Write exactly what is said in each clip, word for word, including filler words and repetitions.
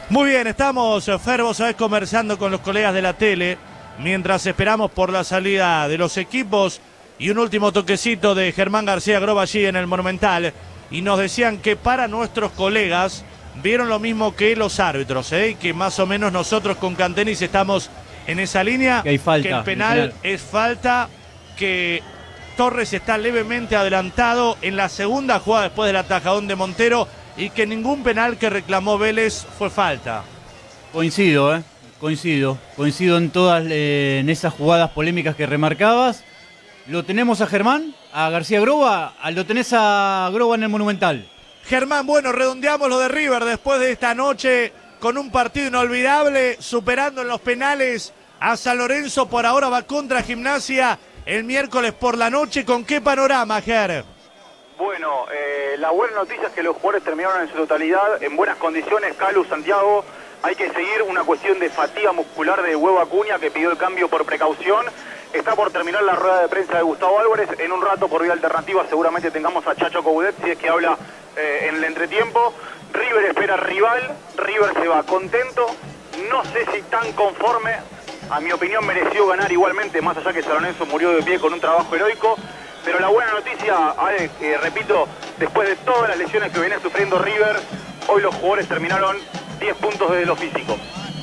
Muy bien, estamos, Fer, vos sabés, conversando con los colegas de la tele, mientras esperamos por la salida de los equipos y un último toquecito de Germán García Groba allí en el Monumental, y nos decían que para nuestros colegas vieron lo mismo que los árbitros, ¿eh? Y que más o menos nosotros con Cantenis estamos en esa línea, que, hay falta, que el penal es falta, que Torres está levemente adelantado en la segunda jugada después del atajadón de Montero, y que ningún penal que reclamó Vélez fue falta. Coincido, ¿eh? Coincido. Coincido en todas eh, en esas jugadas polémicas que remarcabas. ¿Lo tenemos a Germán? ¿A García Groba? ¿Lo tenés a Groba en el Monumental? Germán, bueno, redondeamos lo de River después de esta noche con un partido inolvidable, superando en los penales a San Lorenzo. Por ahora va contra Gimnasia el miércoles por la noche. ¿Con qué panorama, Ger? Bueno, eh, la buena noticia es que los jugadores terminaron en su totalidad en buenas condiciones. Calu, Santiago, hay que seguir una cuestión de fatiga muscular de Huevo Acuña, que pidió el cambio por precaución. Está por terminar la rueda de prensa de Gustavo Álvarez. En un rato, por vía alternativa, seguramente tengamos a Chacho Coudet, si es que habla eh, en el entretiempo. River espera rival, River se va contento, no sé si tan conforme. A mi opinión mereció ganar igualmente, más allá que San Lorenzo murió de pie con un trabajo heroico. Pero la buena noticia, Ale, eh, repito, después de todas las lesiones que venía sufriendo River, hoy los jugadores terminaron diez puntos desde lo físico.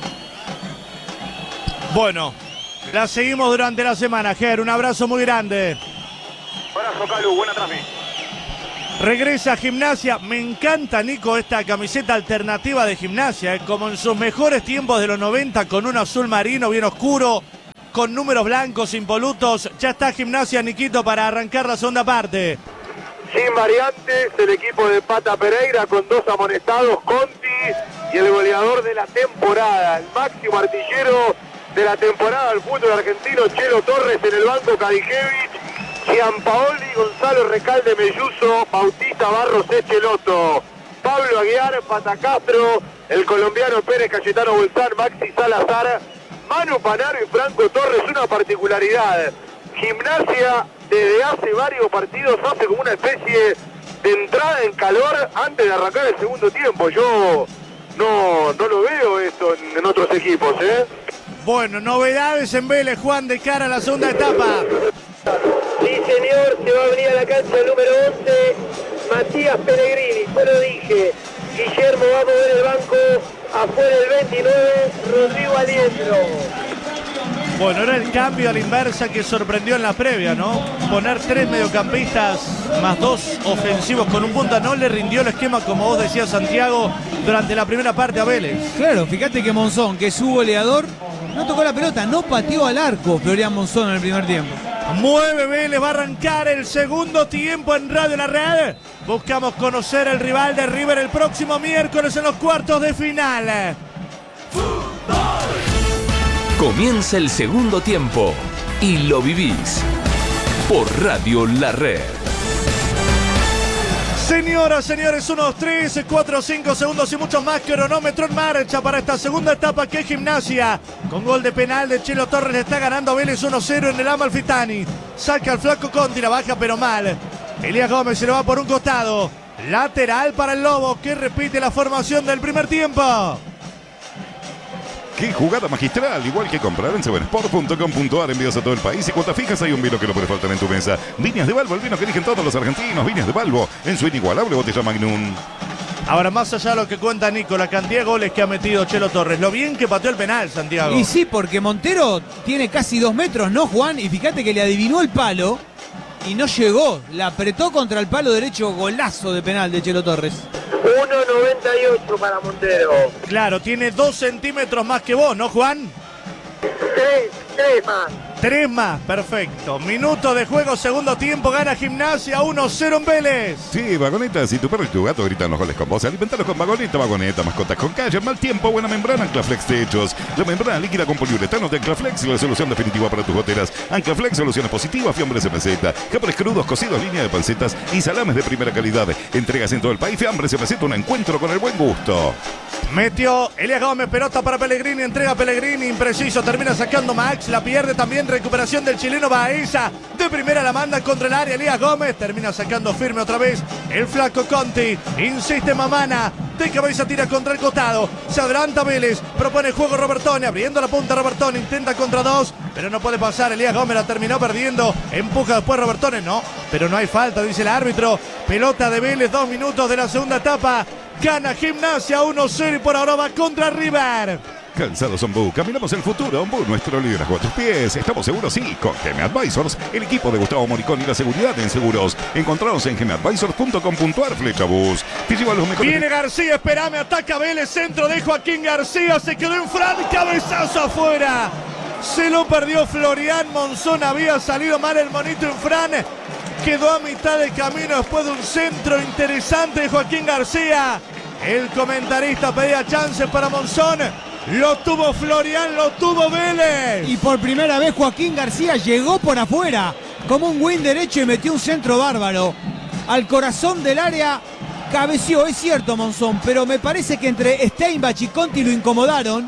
Bueno, la seguimos durante la semana, Ger. Un abrazo muy grande. Abrazo, Calu, buena transmi. Regresa a Gimnasia. Me encanta, Nico, esta camiseta alternativa de Gimnasia, eh, como en sus mejores tiempos de los noventa, con un azul marino bien oscuro, con números blancos impolutos. Ya está Gimnasia, Niquito, para arrancar la segunda parte. Sin variantes, el equipo de Pata Pereira con dos amonestados, Conti y el goleador de la temporada, el máximo artillero de la temporada del fútbol argentino, Chelo Torres. En el banco, Kadijevich, Gianpaoli, Gonzalo Recalde Melluso, Bautista Barros Echeloto, Pablo Aguiar, Pata Castro, el colombiano Pérez Cayetano Bolsán, Maxi Salazar, Manu Panaro y Franco Torres. Una particularidad: Gimnasia desde hace varios partidos hace como una especie de entrada en calor antes de arrancar el segundo tiempo. Yo no, no lo veo esto en, en otros equipos, ¿eh? Bueno, novedades en Vélez, Juan, de cara a la segunda etapa. Sí, señor, se va a venir a la cancha el número once, Matías Pellegrini. Yo lo dije, Guillermo va a mover el banco, afuera el veintinueve, Rodrigo Aliendro. Bueno, era el cambio a la inversa que sorprendió en la previa, ¿no? Poner tres mediocampistas más dos ofensivos con un punta no le rindió el esquema, como vos decías, Santiago, durante la primera parte a Vélez. Claro, fíjate que Monzón, que es su goleador, no tocó la pelota, no pateó al arco Florian Monzón en el primer tiempo. Mueve Vélez, va a arrancar el segundo tiempo en Radio La Red. Buscamos conocer el rival de River el próximo miércoles en los cuartos de final. Comienza el segundo tiempo y lo vivís por Radio La Red. Señoras, señores, uno, dos, tres, cuatro, cinco segundos y muchos más. Cronómetro en marcha para esta segunda etapa, que es Gimnasia. Con gol de penal de Chelo Torres le está ganando Vélez uno cero en el Amalfitani. Saca al flaco Conti, la baja pero mal. Elías Gómez se le va por un costado. Lateral para el Lobo, que repite la formación del primer tiempo. ¡Qué jugada magistral! Igual que comprar en seven sport punto com punto a r, envíos a todo el país y cuotas fijas. Hay un vino que no puede faltar en tu mesa. Viñas de Balbo, el vino que eligen todos los argentinos. Viñas de Balbo, en su inigualable botella Magnum. Ahora, más allá de lo que cuenta Nico, la cantidad de goles que ha metido Chelo Torres, lo bien que pateó el penal, Santiago. Y sí, porque Montero tiene casi dos metros, ¿no, Juan? Y fíjate que le adivinó el palo y no llegó. La apretó contra el palo derecho, golazo de penal de Chelo Torres. uno noventa y ocho para Montero. Claro, tiene dos centímetros más que vos, ¿no, Juan? Tres, tres más. Tres más, perfecto. Minuto de juego, segundo tiempo, gana Gimnasia uno cero en Vélez. Sí, Vagoneta, si tu perro y tu gato gritan los goles con vos, alimentalos con Vagoneta, Vagoneta, mascotas con calle, mal tiempo, buena membrana, Anclaflex Techos. La membrana líquida con poliuretano de Anclaflex, la solución definitiva para tus goteras. Anclaflex, soluciones positivas, fiambres M Z, capres crudos, cocidos, línea de pancetas y salames de primera calidad. Entregas en todo el país, fiambres M Z, un encuentro con el buen gusto. Metió Elías Gómez, pelota para Pellegrini, entrega a Pellegrini, impreciso, termina sacando Max, la pierde también, recuperación del chileno Baeza, de primera la manda contra el área, Elías Gómez, termina sacando firme otra vez el flaco Conti, insiste Mamana, de cabeza tira contra el costado, se adelanta Vélez, propone juego Robertone, abriendo la punta Robertone, intenta contra dos, pero no puede pasar, Elías Gómez la terminó perdiendo, empuja después Robertone, no, pero no hay falta, dice el árbitro, pelota de Vélez, dos minutos de la segunda etapa. Gana Gimnasia uno cero y por ahora va contra River. Calzados Ombú, caminamos el futuro. Ombú, nuestro liderazgo a tus pies. Estamos seguros, sí, con Geme Advisors, el equipo de Gustavo Moricón y la seguridad en seguros. Encontrados en geme advisors punto com punto ar, Flecha Bus. Te lleva a los mejores. Viene García, espérame, ataca Vélez, centro de Joaquín García, se quedó en Fran, cabezazo afuera. Se lo perdió Florian Monzón, había salido mal el monito en Fran. Quedó a mitad de camino después de un centro interesante de Joaquín García. El comentarista pedía chances para Monzón. Lo tuvo Florian, lo tuvo Vélez. Y por primera vez Joaquín García llegó por afuera, como un win derecho y metió un centro bárbaro. Al corazón del área cabeció, es cierto Monzón, pero me parece que entre Steinbach y Conti lo incomodaron.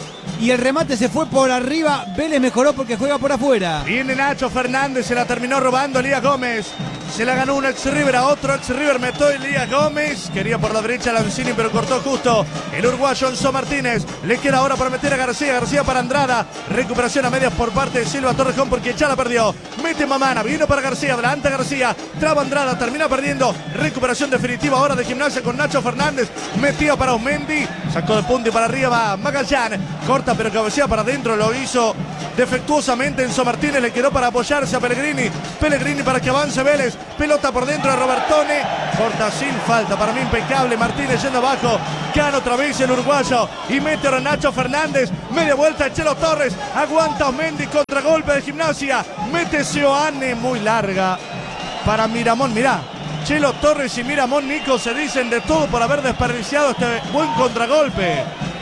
Y el remate se fue por arriba. Vélez mejoró porque juega por afuera. Viene Nacho Fernández, se la terminó robando Elías Gómez. Se la ganó un ex River a otro ex River, metió Elías Gómez. Quería por la derecha Lanzini, pero cortó justo el uruguayo Enzo Martínez. Le queda ahora para meter a García, García para Andrada. Recuperación a medias por parte de Silva Torrejón porque ya la perdió. Mete Mamana, vino para García, adelante García. Traba Andrada, termina perdiendo. Recuperación definitiva ahora de Gimnasia con Nacho Fernández. Metía para Osmendi, sacó de punta y para arriba Magallán. Corta pero cabecea para adentro, lo hizo defectuosamente Enzo Martínez, le quedó para apoyarse a Pellegrini. Pellegrini para que avance Vélez. Pelota por dentro de Robertone. Corta sin falta, para mí impecable. Martínez yendo abajo. Gana otra vez el uruguayo. Y mete a Nacho Fernández. Media vuelta Chelo Torres. Aguanta Osmendi, contragolpe de Gimnasia. Mete Sioane, muy larga para Miramón. Mirá, Chelo Torres y Miramón Nico se dicen de todo por haber desperdiciado este buen contragolpe.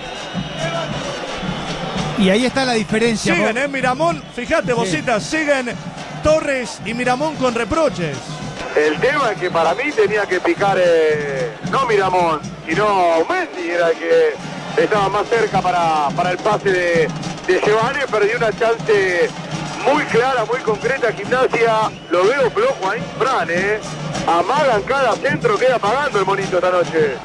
Y ahí está la diferencia. Siguen, ¿eh? Miramón, fíjate, sí. Bocita, siguen Torres y Miramón con reproches. El tema es que para mí tenía que picar, eh, no Miramón, sino Mendy, era el que estaba más cerca para, para el pase de, de Giovanni. Perdió una chance muy clara, muy concreta. Gimnasia, lo veo flojo ahí, Fran, ¿eh? Amagan cada centro, queda pagando el monito esta noche.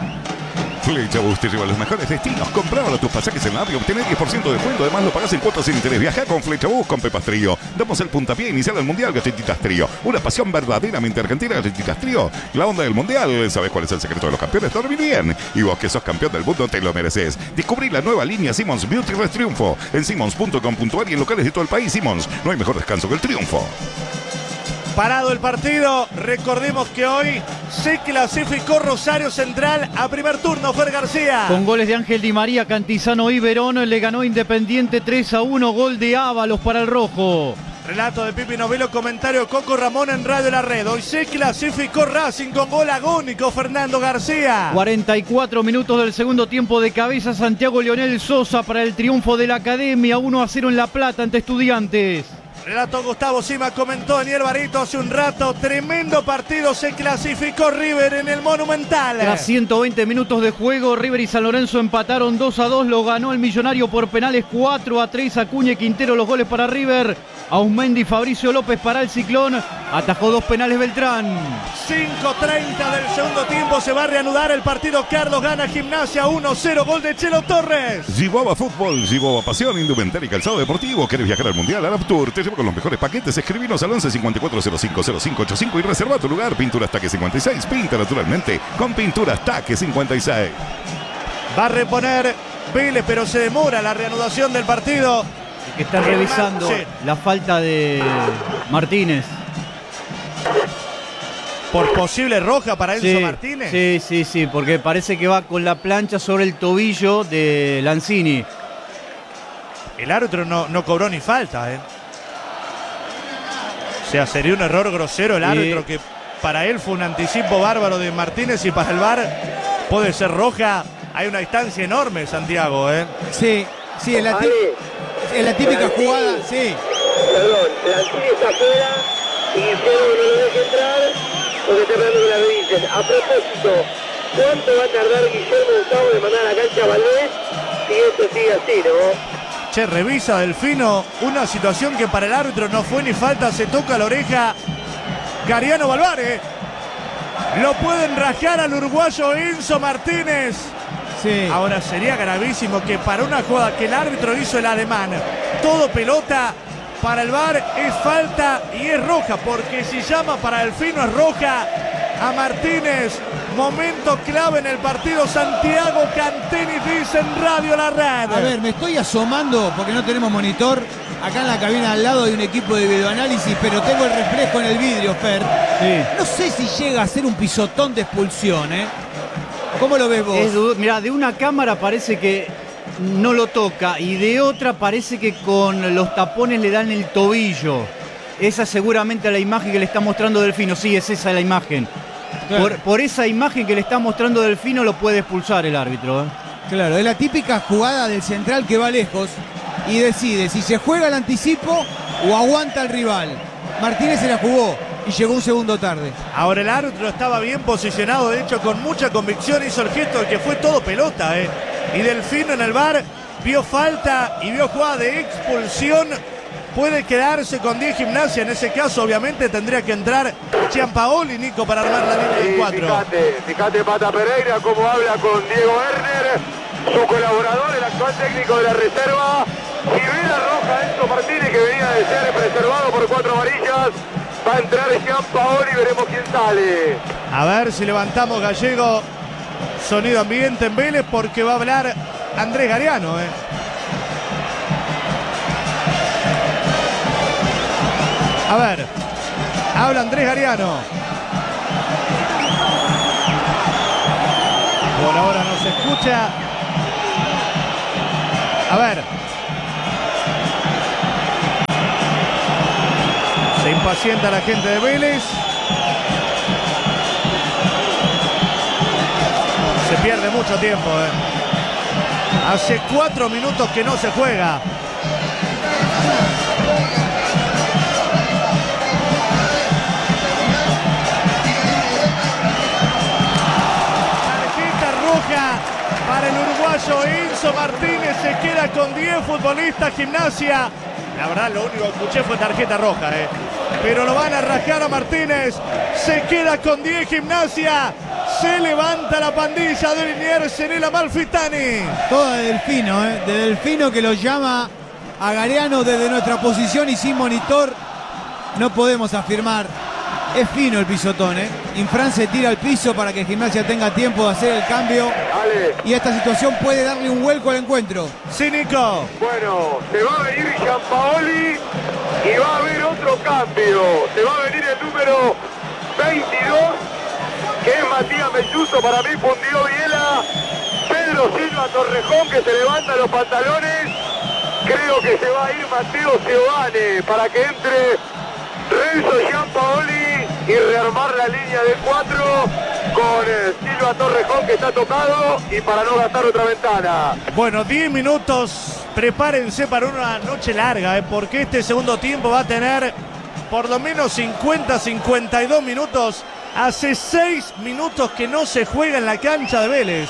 Flecha Bus te lleva a los mejores destinos. Comprábalo tus pasajes en la app y obtener diez por ciento de descuento. Además lo pagás en cuotas sin interés. Viaja con Flecha Bus con Pepas Trío. Damos el puntapié inicial al Mundial Galletitas Trío. Una pasión verdaderamente argentina, Galletitas Trío. La onda del Mundial. ¿Sabes cuál es el secreto de los campeones? Dormir bien. Y vos que sos campeón del mundo te lo mereces. Descubrí la nueva línea Simmons Beauty Rest Triunfo en simmons punto com punto ar y en locales de todo el país. Simmons, no hay mejor descanso que el triunfo. Parado el partido, recordemos que hoy se clasificó Rosario Central a primer turno, Fer García. Con goles de Ángel Di María, Cantizano y Verón, le ganó Independiente tres a uno, gol de Ábalos para el rojo. Relato de Pipi Novelo, comentario Coco Ramón en Radio La Red. Hoy se clasificó Racing con gol agónico, Fernando García. cuarenta y cuatro minutos del segundo tiempo, de cabeza Santiago Leonel Sosa para el triunfo de la Academia, uno a cero en La Plata ante Estudiantes. Relato Gustavo Sima, comentó Daniel Barito hace un rato. Tremendo partido, se clasificó River en el Monumental. Tras ciento veinte minutos de juego, River y San Lorenzo empataron dos a dos. Lo ganó el Millonario por penales cuatro a tres. Acuña y Quintero los goles para River. Ausmendi, Fabricio López para el Ciclón. Atajó dos penales Beltrán. cinco treinta del segundo tiempo, se va a reanudar el partido. Carlos gana Gimnasia uno cero, gol de Chelo Torres. Giboba Fútbol, Giboba Pasión, Indumentaria y Calzado Deportivo. ¿Querés viajar al Mundial? Al Tour te lleva con los mejores paquetes. Escribinos al once cincuenta y cuatro cero cinco cero cinco ochenta y cinco y reserva tu lugar. Pinturas Taque cincuenta y seis, pinta naturalmente con Pinturas Taque cincuenta y seis. Va a reponer Vélez, pero se demora la reanudación del partido. Que está revisando sí. la falta de Martínez. ¿Por posible roja para Enzo sí, Martínez? Sí, sí, sí, porque parece que va con la plancha sobre el tobillo de Lanzini. El árbitro no, no cobró ni falta, ¿eh? O sea, sería un error grosero el árbitro, que para él fue un anticipo bárbaro de Martínez y para el V A R puede ser roja. Hay una distancia enorme, Santiago, ¿eh? Sí, sí, es la, es la típica Lanzini, jugada, sí. Perdón, Lanzini está afuera y Guillermo no lo deja entrar porque está esperando que la revisen. A propósito, ¿Cuánto va a tardar Guillermo Gustavo de mandar a la cancha a Valdés si esto sigue así, no? Che, revisa Delfino una situación que para el árbitro no fue ni falta, se toca la oreja Gariano Balvare. Lo pueden rascar al uruguayo Enzo Martínez. Sí. Ahora sería gravísimo que para una jugada que el árbitro hizo el ademán, todo pelota, para el V A R es falta y es roja, porque si llama para Delfino es roja a Martínez. Momento clave en el partido. Santiago Canteni dice en Radio La Red. A ver, me estoy asomando porque no tenemos monitor. Acá en la cabina al lado hay un equipo de videoanálisis, pero tengo el reflejo en el vidrio, Fer. Sí. No sé si llega a ser un pisotón de expulsión, ¿eh? ¿Cómo lo ves vos? Es du- Mirá, de una cámara parece que no lo toca y de otra parece que con los tapones le dan el tobillo. Esa seguramente es la imagen que le está mostrando Delfino. Sí, es esa la imagen. Claro. Por, por esa imagen que le está mostrando Delfino lo puede expulsar el árbitro, ¿eh? Claro, es la típica jugada del central que va lejos y decide si se juega el anticipo o aguanta al rival. Martínez se la jugó y llegó un segundo tarde. Ahora el árbitro estaba bien posicionado, de hecho con mucha convicción hizo el gesto de que fue todo pelota, ¿eh? Y Delfino en el V A R vio falta y vio jugada de expulsión. Puede quedarse con diez Gimnasia, en ese caso obviamente tendría que entrar Gianpaoli, Nico, para armar la línea de Y cuatro. fíjate, fíjate Pata Pereira cómo habla con Diego Werner, su colaborador, el actual técnico de la reserva. Y ve la roja a Enzo Martínez, que venía de ser preservado por cuatro amarillas. Va a entrar Gianpaoli y veremos quién sale. A ver si levantamos Gallego, sonido ambiente en Vélez, porque va a hablar Andrés Gariano, ¿eh? A ver, habla Andrés Gariano. Por ahora no se escucha. A ver. Se impacienta la gente de Vélez. Se pierde mucho tiempo, ¿eh? Hace cuatro minutos que no se juega. Para el uruguayo Enzo Martínez, se queda con diez futbolistas Gimnasia. La verdad lo único que escuché fue tarjeta roja, ¿eh? Pero lo van a rascar a Martínez. Se queda con diez Gimnasia. Se levanta la pandilla de Liniers en el Amalfitani. Toda de Delfino, ¿eh? De Delfino, que lo llama a Gariano desde nuestra posición y sin monitor. No podemos afirmar. Es fino el pisotón, ¿eh? Infran se tira al piso para que Gimnasia tenga tiempo de hacer el cambio. Dale. Y esta situación puede darle un vuelco al encuentro. Sí, Nico. Bueno, se va a venir Gianpaoli y va a haber otro cambio. Se va a venir el número veintidós, que es Matías Melluso. Para mí fundió Biela. Pedro Silva Torrejón, que se levanta los pantalones. Creo que se va a ir Mateo Giovane para que entre Renzo Gianpaoli y rearmar la línea de cuatro con eh, Silva Torrejón, que está tocado, y para no gastar otra ventana. Bueno, diez minutos. Prepárense para una noche larga, ¿eh? Porque este segundo tiempo va a tener por lo menos cincuenta, cincuenta y dos minutos. Hace seis minutos que no se juega en la cancha de Vélez.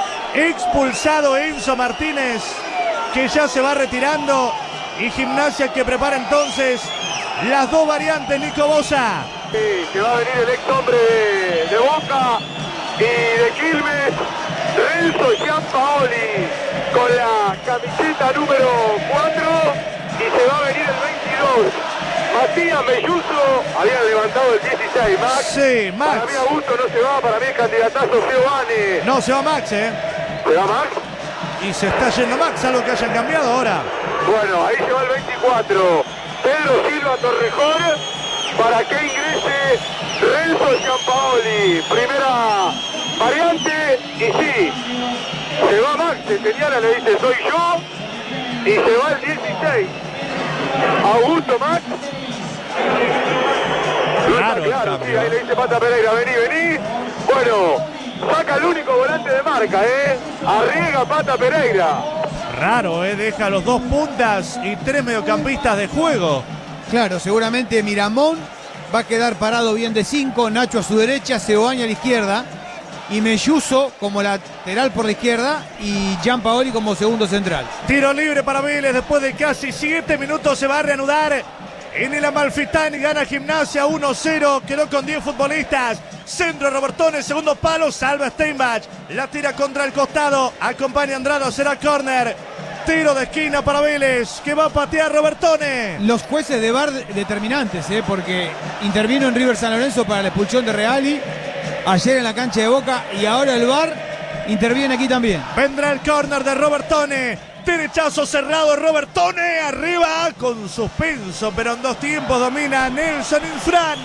Expulsado Enzo Martínez, que ya se va retirando. Y Gimnasia que prepara entonces las dos variantes, Nico Bosa. Sí, se va a venir el ex hombre de, de Boca y de Quilmes, Renzo Gianpaoli, con la camiseta número cuatro, y se va a venir el veintidós. Matías Melluso, había levantado el dieciséis, Max. Sí, Max. Para mí Augusto no se va, para mí es candidatazo Giovane. No, se va Max, ¿eh? ¿Se va Max? Y se está yendo Max, algo que hayan cambiado ahora. Bueno, ahí se va el veinticuatro. Pedro Silva Torrejón, para que ingrese Renzo Gianpaoli. Primera variante, y sí, se va Max, se señala, le dice soy yo, y se va el dieciséis. Augusto Max. No Claro, está claro, cambio. sí, ahí le dice Pata Pereira, vení, vení. Bueno, saca el único volante de marca, ¿eh? Arriega Pata Pereira. Raro, ¿eh? Deja los dos puntas y tres mediocampistas de juego. Claro, seguramente Miramón va a quedar parado bien de cinco, Nacho a su derecha, Seoane a la izquierda. y Melluso como lateral por la izquierda y Gianpaoli como segundo central. Tiro libre para Vélez después de casi siete minutos, se va a reanudar en el Amalfitani. Gana Gimnasia uno cero, quedó con diez futbolistas. Centro Robertone, segundo palo, salva Steinbach, la tira contra el costado, acompaña Andrada, será córner. Tiro de esquina para Vélez, que va a patear Robertone. Los jueces de V A R determinantes, ¿eh? Porque intervino en River San Lorenzo para la expulsión de Reali ayer en la cancha de Boca y ahora el V A R interviene aquí también. Vendrá el córner de Robertone. Derechazo cerrado, Robertone arriba con suspenso, pero en dos tiempos domina Nelson Infran.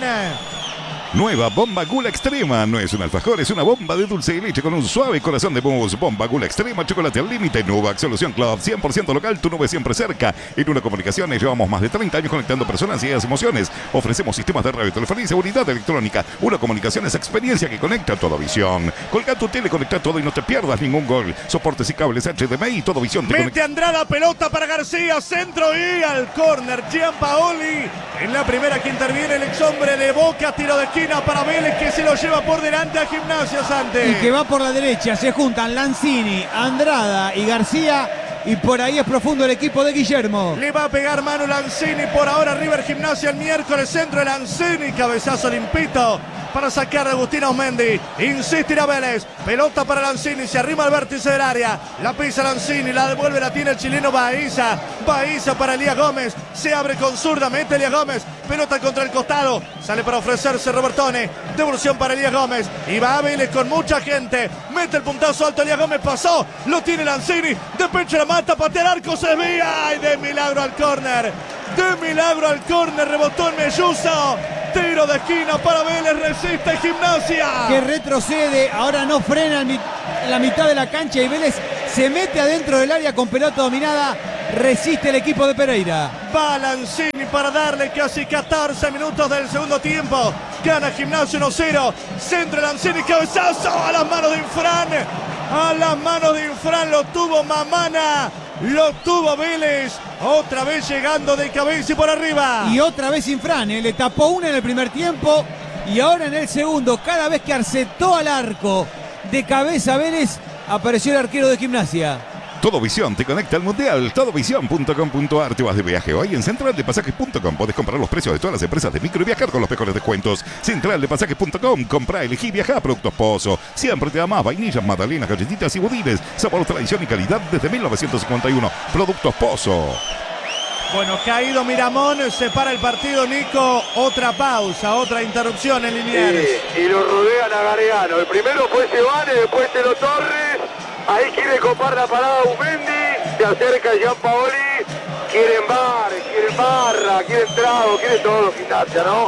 Nueva Bomba Gula Extrema. No es un alfajor, es una bomba de dulce y leche con un suave corazón de mousse. Bomba Gula Extrema, chocolate al límite. Nuvac Solución Club, cien por ciento local, tu nube siempre cerca. En Una Comunicaciones llevamos más de treinta años conectando personas y ideas emociones. Ofrecemos sistemas de radio, telefonía y seguridad electrónica. Una Comunicaciones, experiencia que conecta toda visión. Colga tu tele, conecta todo y no te pierdas ningún gol. Soportes y cables H D M I, todo visión te Mete conecta. Andrada, pelota para García, centro y al córner. Gianpaoli en la primera que interviene el ex hombre de Boca. Tiro de esquina para Vélez, que se lo lleva por delante a Gimnasia, Sante. Y que va por la derecha, se juntan Lanzini, Andrada y García, y por ahí es profundo el equipo de Guillermo. Le va a pegar mano Lanzini, por ahora River Gimnasia el miércoles, centro de Lanzini, cabezazo limpito para sacar a Agustín Osmendi. Insistirá Vélez, pelota para Lanzini, se arrima al vértice del área, la pisa Lanzini, la devuelve, la tiene el chileno Baiza. Baiza para Elías Gómez, se abre con zurda, mete Elías Gómez, pelota contra el costado, sale para ofrecerse Robertone, devolución para Elías Gómez, y va a Vélez con mucha gente, mete el puntazo alto, Elías Gómez pasó, lo tiene Lanzini, de pecho la mata, patea el arco, se desvía, y de milagro al córner, de milagro al córner, rebotó en Melluso. Tiro de esquina para Vélez, resiste Gimnasia. Que retrocede, ahora no frena en la mitad de la cancha y Vélez se mete adentro del área con pelota dominada. Resiste el equipo de Pereira. Va Lanzini para darle casi catorce minutos del segundo tiempo. Gana Gimnasia uno cero. Centro Lanzini, cabezazo a las manos de Infran. A las manos de Infran lo tuvo Mamana. Lo tuvo Vélez, otra vez llegando de cabeza y por arriba. Y otra vez Infran, ¿eh? Le tapó una en el primer tiempo y ahora en el segundo. Cada vez que arcetó al arco de cabeza Vélez, apareció el arquero de Gimnasia. Todo Visión te conecta al Mundial. todo visión punto com punto ar. Te vas de viaje hoy en central de pasajes punto com. Podés comprar los precios de todas las empresas de micro y viajar con los mejores descuentos. central de pasajes punto com. Comprá, elegí, viajá. Productos Pozo. Siempre te da más. Vainillas, magdalenas, galletitas y budines. Sabor, tradición y calidad desde mil novecientos cincuenta y uno. Productos Pozo. Bueno, caído Miramón, se para el partido, Nico. Otra pausa, otra interrupción en Liniers. Y, y lo rodean a Gargano. El primero fue Sebane, después Telo Torres. Ahí quiere copar la parada Umendi. Se acerca Gianpaoli. Quieren bar, quieren barra, quieren trago, quieren todo Gimnasia, ¿no?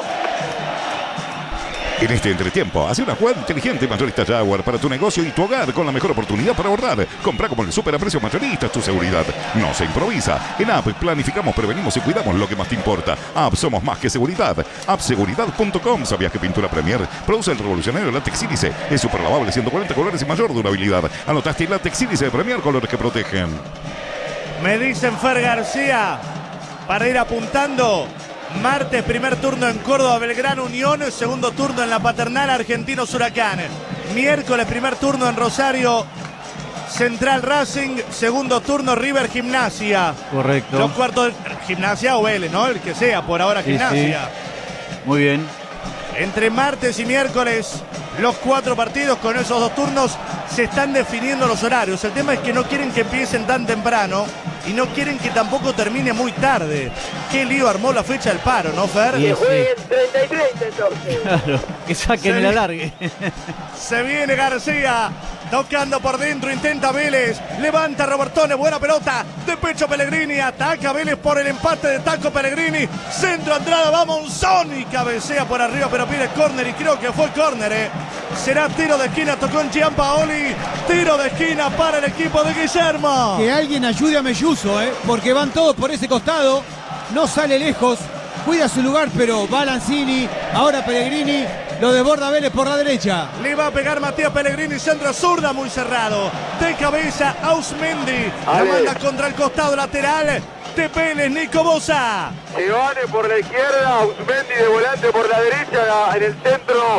En este entretiempo, hace una jugada inteligente mayorista Jaguar para tu negocio y tu hogar con la mejor oportunidad para ahorrar. Compra como el super a precios mayoristas tu seguridad. No se improvisa. En App planificamos, prevenimos y cuidamos lo que más te importa. App somos más que seguridad. app seguridad punto com. ¿Sabías que Pintura Premier produce el revolucionario látex sílice? Es super lavable, ciento cuarenta colores y mayor durabilidad. Anotaste el látex sílice de Premier, colores que protegen. Me dicen Fer García, para ir apuntando. Martes, primer turno en Córdoba, Belgrano, Unión. Segundo turno en la Paternal, Argentinos, Huracán. Miércoles, primer turno en Rosario, Central, Racing. Segundo turno, River, Gimnasia. Correcto. Los cuartos, de Gimnasia o Vélez, ¿no? El que sea, por ahora Sí, Gimnasia. sí. Muy bien. Entre martes y miércoles, los cuatro partidos con esos dos turnos se están definiendo los horarios. El tema es que no quieren que empiecen tan temprano y no quieren que tampoco termine muy tarde. Qué lío armó la fecha del paro, ¿no, Fer? Y Que sí. jueguen treinta y treinta entonces. Claro, que saquen Sí. el alargue. Se viene García, tocando por dentro, intenta Vélez, levanta Robertone, buena pelota, de pecho Pellegrini, ataca Vélez por el empate de Taco Pellegrini, centro Andrada, va Monzón y cabecea por arriba, pero pide córner y creo que fue córner, ¿eh? Será tiro de esquina, tocó en Gianpaoli, tiro de esquina para el equipo de Guillermo. Que alguien ayude a Melluso, ¿eh? Porque van todos por ese costado, no sale lejos, cuida su lugar, pero va Lanzini, ahora Pellegrini, lo desborda Vélez por la derecha. Le va a pegar Matías Pellegrini, centro zurda muy cerrado, de cabeza Ausmendi, la Ale. manda contra el costado lateral de Vélez, Nico Bosa. Sebane por la izquierda, Ausmendi de volante por la derecha, en el centro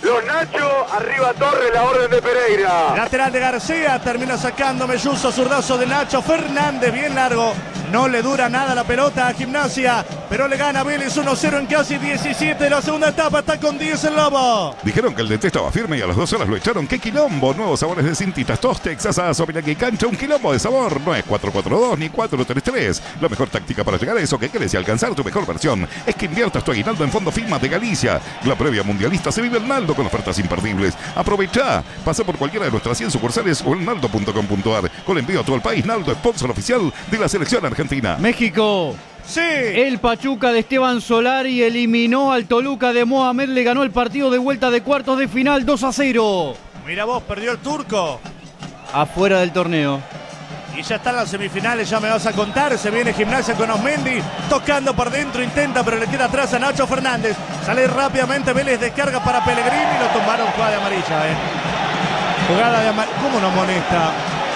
los Nacho, arriba Torres, la orden de Pereira. Lateral de García, termina sacando Melluso, zurdazo de Nacho Fernández, bien largo. No le dura nada la pelota a Gimnasia, pero le gana Vélez uno cero en casi diecisiete de la segunda etapa. Está con diez el Lobo. Dijeron que el D T estaba firme y a las dos horas lo echaron. ¡Qué quilombo! Nuevos sabores de cintitas, tostex, asazo, mira que cancha. Un quilombo de sabor. No es cuatro cuatro dos ni cuatro tres tres. La mejor táctica para llegar a eso que quieres y alcanzar tu mejor versión es que inviertas tu aguinaldo en Fondo Firma de Galicia. La previa mundialista se vive en Naldo con ofertas imperdibles. Aprovecha. Pasa por cualquiera de nuestras cien sucursales o en naldo punto com punto ar. Con envío a todo el país. Naldo, sponsor oficial de la selección argentina. México. Sí. El Pachuca de Esteban Solari eliminó al Toluca de Mohamed. Le ganó el partido de vuelta de cuartos de final dos a cero. Mira vos, perdió el turco. Afuera del torneo. Y ya están las semifinales, ya me vas a contar. Se viene Gimnasia con Osmendi, tocando por dentro, intenta, pero le queda atrás a Nacho Fernández. Sale rápidamente Vélez, descarga para Pellegrini. Lo tomaron jugada de amarilla, eh. Jugada de amarilla. ¿Cómo no amonesta?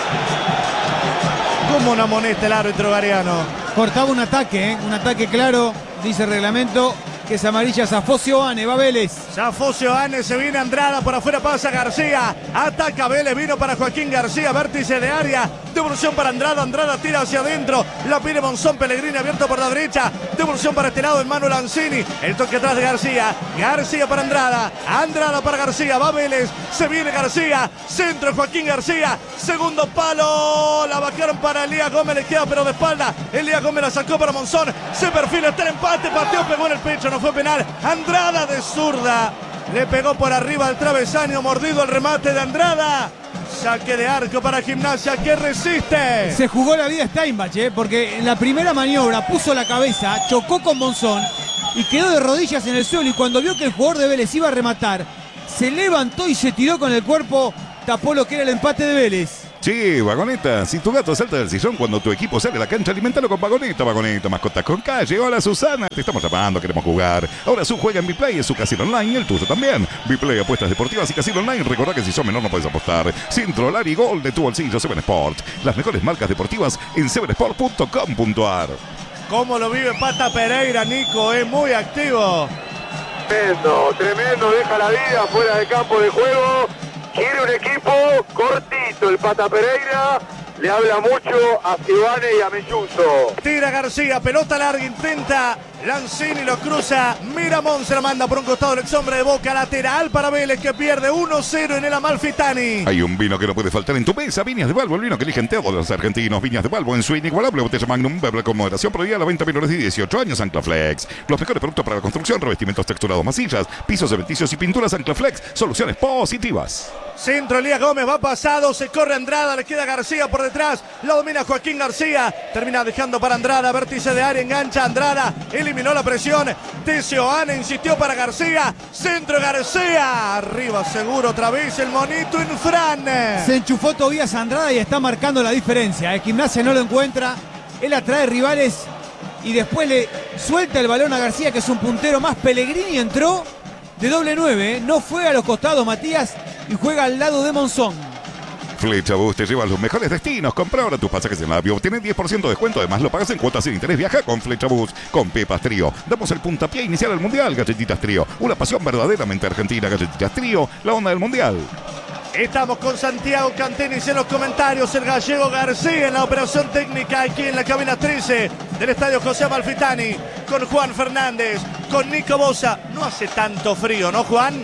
¿Cómo no amonesta el árbitro Gariano? Cortaba un ataque, ¿eh? Un ataque claro, dice el reglamento, que es amarilla. Zafosio Ane, va Vélez. Zafosio Ane, se viene Andrada, por afuera pasa García. Ataca Vélez, vino para Joaquín García, vértice de área. Devolución para Andrada, Andrada tira hacia adentro. La pide Monzón, Pellegrini abierto por la derecha. Devolución para este lado, Emmanuel Lanzini. El toque atrás de García. García para Andrada. Andrada para García, va Vélez. Se viene García. Centro Joaquín García. Segundo palo. La bajaron para Elías Gómez, le queda pero de espalda. Elías Gómez la sacó para Monzón. Se perfila, está el empate. Pateó, pegó en el pecho, no fue penal. Andrada de zurda. Le pegó por arriba al travesaño, mordido el remate de Andrada. Saque de arco para Gimnasia que resiste. Se jugó la vida Steinbach, ¿eh? Porque en la primera maniobra puso la cabeza, chocó con Monzón y quedó de rodillas en el suelo. Y cuando vio que el jugador de Vélez iba a rematar, se levantó y se tiró con el cuerpo, tapó lo que era el empate de Vélez. Sí, Vagoneta, si tu gato salta del sillón cuando tu equipo sale a la cancha, alimentalo con Vagoneta, Vagoneta, mascotas con calle. Hola Susana, te estamos llamando, queremos jugar. Ahora su juega en Biplay, es su casino online y el tuyo también. Biplay, apuestas deportivas y casino online. Recordá que si sos menor no puedes apostar. Sin trolar y gol de tu bolsillo, Seven Sport. Las mejores marcas deportivas en seven sport punto com punto ar. ¿Cómo lo vive Pata Pereira, Nico? Es muy activo. Tremendo, tremendo, deja la vida fuera de campo de juego. Quiere un equipo cortito, el Pata Pereira. Le habla mucho a Cibane y a Melluso. Tira García, pelota larga, intenta. Lanzini lo cruza. Miramón se la manda por un costado el ex hombre de Boca. Lateral para Vélez que pierde uno cero en el Amalfitani. Hay un vino que no puede faltar en tu mesa. Viñas de Balbo, el vino que eligen todos los argentinos. Viñas de Balbo en su inigualable botella Magnum. Bebla con moderación, prohibida a la venta a menores de dieciocho años. Anclaflex. Los mejores productos para la construcción, revestimientos texturados, masillas, pisos cementicios y pinturas. Anclaflex. Soluciones positivas. Centro, Elías Gómez va pasado, se corre Andrada, le queda García por detrás, la domina Joaquín García, termina dejando para Andrada, vértice de área, engancha Andrada, eliminó la presión, Tesio Ane insistió para García, centro García, arriba seguro otra vez el monito Infran. Se enchufó Tobías Andrada y está marcando la diferencia, el Gimnasia no lo encuentra, él atrae rivales y después le suelta el balón a García que es un puntero más. Pellegrini entró de doble nueve, ¿eh? No fue a los costados Matías y juega al lado de Monzón. Flechabús te lleva a los mejores destinos. Compra ahora tus pasajes en Avio. Obtienes diez por ciento de descuento. Además, lo pagas en cuotas sin interés. Viaja con Flechabús. Con Pepas Trío. Damos el puntapié inicial al Mundial. Galletitas Trío. Una pasión verdaderamente argentina. Galletitas Trío. La onda del Mundial. Estamos con Santiago Cantenis en los comentarios. El gallego García en la operación técnica aquí en la cabina trece del estadio José Amalfitani. Con Juan Fernández. Con Nico Bosa. No hace tanto frío, ¿no, Juan?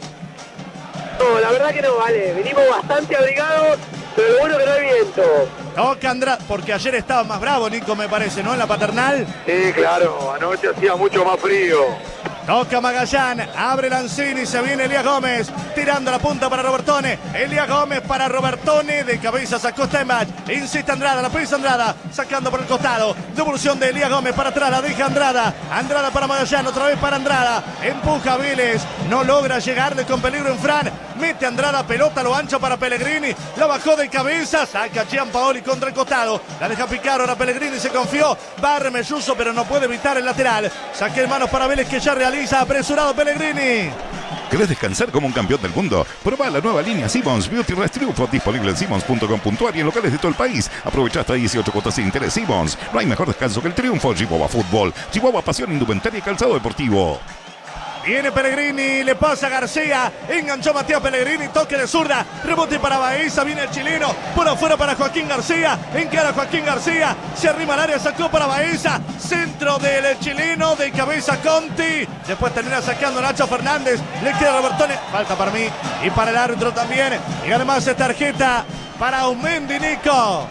No, la verdad que no, vale. Venimos bastante abrigados, pero lo bueno que no hay viento. Toca Andrada, porque ayer estaba más bravo, Nico, me parece, ¿no? En la Paternal. Sí, claro, anoche hacía mucho más frío. Toca Magallán, abre Lanzini, se viene Elías Gómez, tirando la punta para Robertone. Elías Gómez para Robertone, de cabeza sacó Steinbach, insiste Andrada, la pisa Andrada, sacando por el costado. Devolución de Elías Gómez para atrás, la deja Andrada. Andrada para Magallán, otra vez para Andrada. Empuja Vélez, no logra llegarle con peligro en Fran. Mete Andrada, pelota, lo ancho para Pellegrini, la bajó de cabeza, saca Gianpaoli contra el costado. La deja picar, ahora Pellegrini se confió, barre Melluso, pero no puede evitar el lateral. Saque en manos para Vélez que ya realiza. Apresurado Pellegrini. ¿Querés descansar como un campeón del mundo? Probá la nueva línea Simmons Beauty Rest Triunfo, disponible en simmons punto com punto ar y en locales de todo el país. Aprovecha hasta dieciocho cuotas sin interés. Simmons, no hay mejor descanso que el triunfo. Chihuahua Fútbol, Chihuahua Pasión, Indumentaria y Calzado Deportivo. Viene Pellegrini, le pasa a García, enganchó Matías Pellegrini, toque de zurda, rebote para Baeza, viene el chileno, por afuera para Joaquín García, encara Joaquín García, se arrima al área, sacó para Baeza, centro del chileno, de cabeza Conti, después termina sacando Nacho Fernández, le queda Robertone, falta para mí y para el árbitro también, y además es tarjeta para Aumendi, Nico.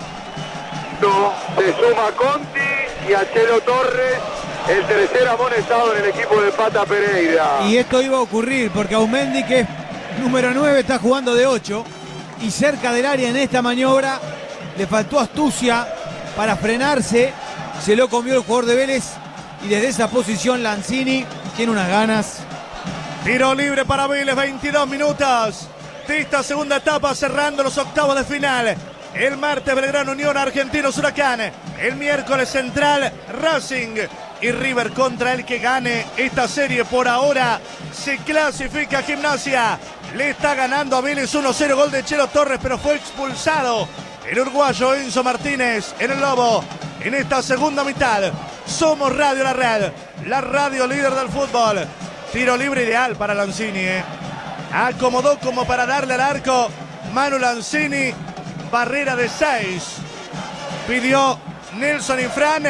No, se suma Conti y a Chelo Torres, el tercer amonestado en el equipo de Pata Pereira. Y esto iba a ocurrir porque Aumendi, que es número nueve, está jugando de ocho. Y cerca del área en esta maniobra le faltó astucia para frenarse. Se lo comió el jugador de Vélez. Y desde esa posición Lanzini tiene unas ganas. Tiro libre para Vélez, veintidós minutos de esta segunda etapa, cerrando los octavos de final. El martes Belgrano Unión, Argentinos Huracán. El miércoles Central, Racing y River. Contra el que gane esta serie por ahora se clasifica Gimnasia. Le está ganando a Vélez uno cero, gol de Chelo Torres, pero fue expulsado el uruguayo Enzo Martínez en el Lobo en esta segunda mitad. Somos Radio La Red, la radio líder del fútbol. Tiro libre ideal para Lanzini, ¿eh? Acomodó como para darle al arco Manu Lanzini. Barrera de seis. Pidió Nelson Infran.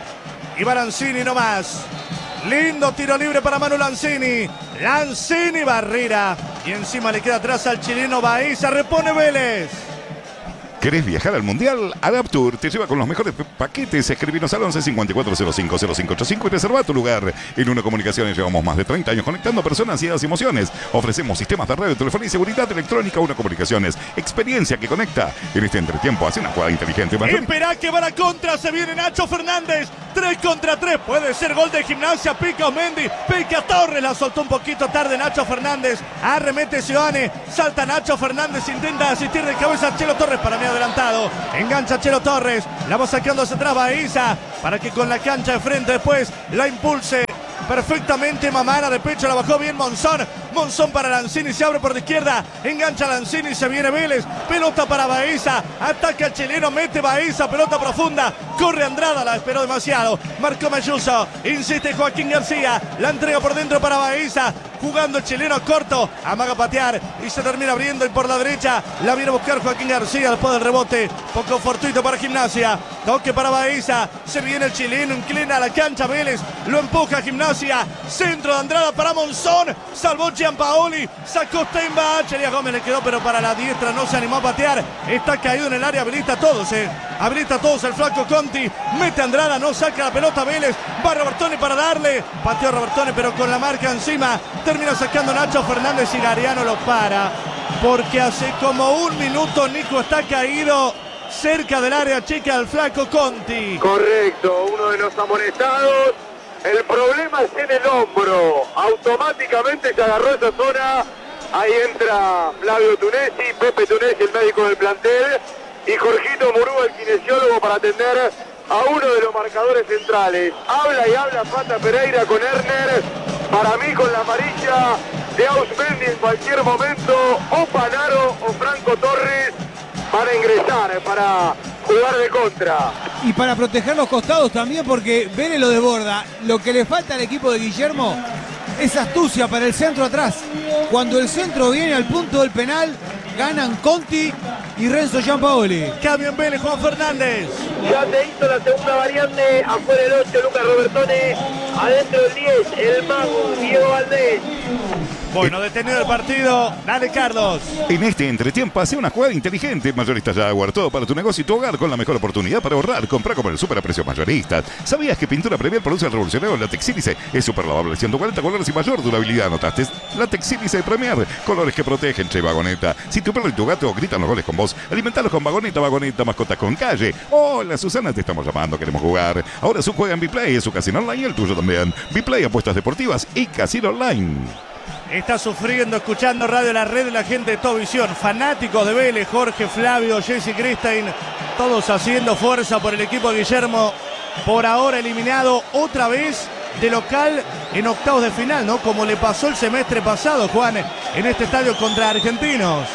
Y Lanzini nomás. Lindo tiro libre para Manu Lanzini. Lanzini, barrera. Y encima le queda atrás al chileno Baeza. Repone Vélez. ¿Querés viajar al Mundial? Adaptur te lleva con los mejores paquetes. Escribinos al once cincuenta y cuatro cero cinco cero cinco ochenta y cinco y reserva tu lugar. En Una Comunicaciones llevamos más de treinta años conectando personas, ideas y emociones. Ofrecemos sistemas de radio, telefonía y seguridad electrónica. Una Comunicaciones, experiencia que conecta. En este entretiempo hace una jugada inteligente. Espera que va la contra, se viene Nacho Fernández. tres contra tres, puede ser gol de Gimnasia. Pica Aumendi, pica Torres, la soltó un poquito tarde Nacho Fernández. Arremete Sioane, salta Nacho Fernández, intenta asistir de cabeza a Chelo Torres, para mí adelantado. Engancha Chelo Torres, la va sacando hacia atrás Baeza, para que con la cancha de frente después la impulse perfectamente Mamana, de pecho la bajó bien Monzón. Monzón para Lanzini, se abre por la izquierda, engancha Lanzini, se viene Vélez, pelota para Baeza, ataca el chileno, mete Baeza, pelota profunda, corre Andrada, la esperó demasiado, marcó Mayuso, insiste Joaquín García, la entrega por dentro para Baeza, jugando el chileno corto, amaga patear y se termina abriendo y por la derecha la viene a buscar Joaquín García después del rebote, poco fortuito para Gimnasia, toque para Baeza, se viene el chileno, inclina a la cancha Vélez, lo empuja Gimnasia, centro de Andrada para Monzón, salvó Gianpaoli, sacó Steinbach, Elías Gómez le quedó pero para la diestra, no se animó a patear, está caído en el área, habilita a todos, eh. habilita a todos el flaco Conti, mete a Andrada, no saca la pelota Vélez, va Robertone para darle, pateó Robertone pero con la marca encima, termina sacando Nacho Fernández y Gariano lo para, porque hace como un minuto Nico está caído cerca del área chica del flaco Conti. Correcto, uno de los amonestados. El problema es en el hombro. Automáticamente se agarró esa zona. Ahí entra Flavio Tunesi, Pepe Tunesi, el médico del plantel, y Jorgito Murúa, el kinesiólogo, para atender a uno de los marcadores centrales. Habla y habla Pata Pereira con Erner. Para mí, con la amarilla de Ausmendi en cualquier momento, o Panaro o Franco Torres para ingresar, para jugar de contra. Y para proteger los costados también, porque Vélez lo desborda. Lo que le falta al equipo de Guillermo es astucia para el centro atrás. Cuando el centro viene al punto del penal, ganan Conti y Renzo Gianpaoli. Cambio en Vélez, Juan Fernández. Ya se hizo la segunda variante, afuera el ocho, Lucas Robertone, adentro el diez, el mago, Diego Valdés. Bueno, detenido el partido, dale Carlos. En este entretiempo hace una jugada inteligente. Mayoristas Jaguar, todo para tu negocio y tu hogar con la mejor oportunidad para ahorrar. Compra como el super a precios mayoristas. ¿Sabías que Pintura Premier produce el revolucionario látex sílice? Es super lavable, ciento cuarenta colores y mayor durabilidad. ¿Notaste? Látex sílice de Premier, colores que protegen, che, Vagoneta. Si tu perro y tu gato gritan los goles con vos, alimentalos con Vagoneta, Vagoneta, mascotas con calle. Hola Susana, te estamos llamando, queremos jugar. Ahora su juega en Biplay, es su casino online y el tuyo también. Biplay, apuestas deportivas y casino online. Está sufriendo, escuchando Radio La Red, la gente de Tovisión, fanáticos de Vélez, Jorge, Flavio, Jesse Christain, todos haciendo fuerza por el equipo de Guillermo, por ahora eliminado otra vez de local en octavos de final, ¿no? Como le pasó el semestre pasado, Juan, en este estadio contra Argentinos.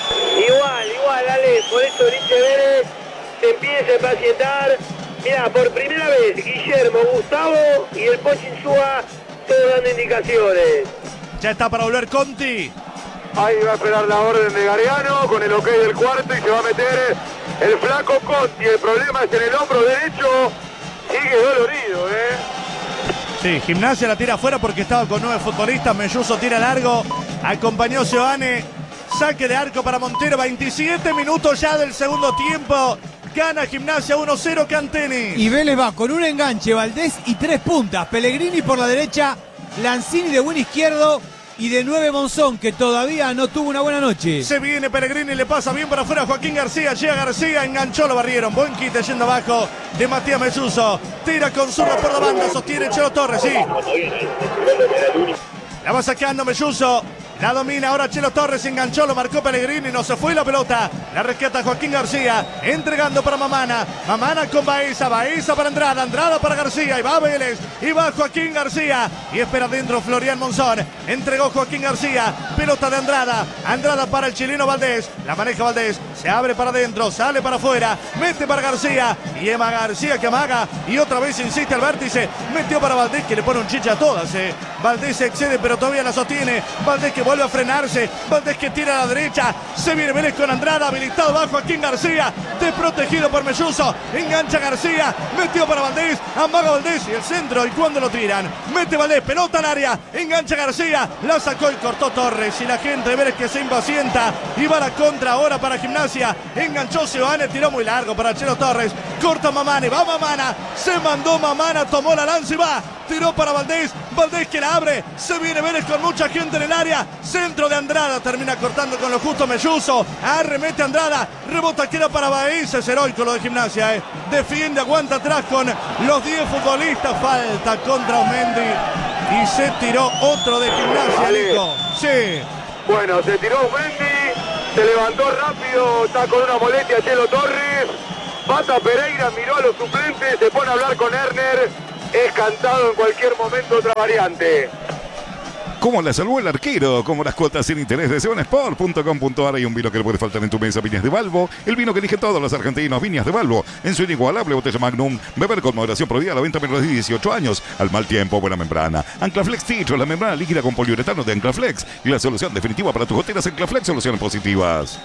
Igual, igual, Ale, por eso el hincha de Vélez se empieza a impacientar. Mirá, por primera vez, Guillermo, Gustavo y el Pocho Insúa todos dando indicaciones. Ya está para volver Conti. Ahí va a esperar la orden de Gariano con el ok del cuarto y se va a meter el flaco Conti. El problema es en el hombro derecho. Sigue dolorido, ¿eh? Sí, Gimnasia la tira afuera porque estaba con nueve futbolistas. Melluso tira largo. Acompañó Seoane. Saque de arco para Montero. veintisiete minutos ya del segundo tiempo. Gana Gimnasia uno cero Canteni. Y Vélez va con un enganche, Valdés y tres puntas. Pellegrini por la derecha, Lanzini de buen izquierdo y de nueve Monzón, que todavía no tuvo una buena noche. Se viene Pellegrini, le pasa bien para afuera a Joaquín García. Llega García, enganchó, lo barrieron. Buen quite yendo abajo de Matías Melluso. Tira con zurdo por la banda, sostiene Chelo Torres, sí. La va sacando Melluso. La domina ahora Chelo Torres, enganchó, lo marcó Pellegrini, no se fue la pelota. La rescata Joaquín García, entregando para Mamana. Mamana con Baeza, Baeza para Andrada, Andrada para García. Y va Vélez, y va Joaquín García. Y espera adentro Florian Monzón. Entregó Joaquín García, pelota de Andrada. Andrada para el chileno Valdés. La maneja Valdés, se abre para adentro, sale para afuera. Mete para García. Y Emma García que amaga. Y otra vez insiste al vértice. Metió para Valdés que le pone un chicha a todas. Eh. Valdés se excede pero todavía la sostiene. Valdés que vuelve a frenarse, Valdés que tira a la derecha, se viene Vélez con Andrada, habilitado bajo Joaquín García, desprotegido por Melluso, engancha García, metió para Valdés, amaga Valdés y el centro, y cuando lo tiran, mete Valdés, pelota al área, engancha García, la sacó y cortó Torres, y la gente de Vélez que se impacienta, y va la contra ahora para Gimnasia, enganchó Seoane, tiró muy largo para Chelo Torres, corta Mamana, y va Mamana, se mandó Mamana, tomó la lanza y va, tiró para Valdés, Valdés que la abre, se viene Vélez con mucha gente en el área, centro de Andrada, termina cortando con lo justo Melluso, arremete Andrada, rebota queda para Baeza, es heroico lo de Gimnasia, eh. Defiende, aguanta atrás con los diez futbolistas, falta contra Omendi y se tiró otro de Gimnasia, Nico. Sí. Bueno, se tiró Omendi, se levantó rápido, está con una molestia Chelo Torres, Pata Pereira miró a los suplentes, se pone a hablar con Erner, es cantado en cualquier momento otra variante. Como la salvó el arquero, como las cuotas sin interés de sevansport punto com punto ar. Hay un vino que le puede faltar en tu mesa, Viñas de Balbo. El vino que eligen todos los argentinos, Viñas de Balbo. En su inigualable botella Magnum. Beber con moderación prohibida, la venta menores de dieciocho años. Al mal tiempo, buena membrana. Anclaflex Techo, la membrana líquida con poliuretano de Anclaflex. Y la solución definitiva para tus goteras, Anclaflex, soluciones positivas.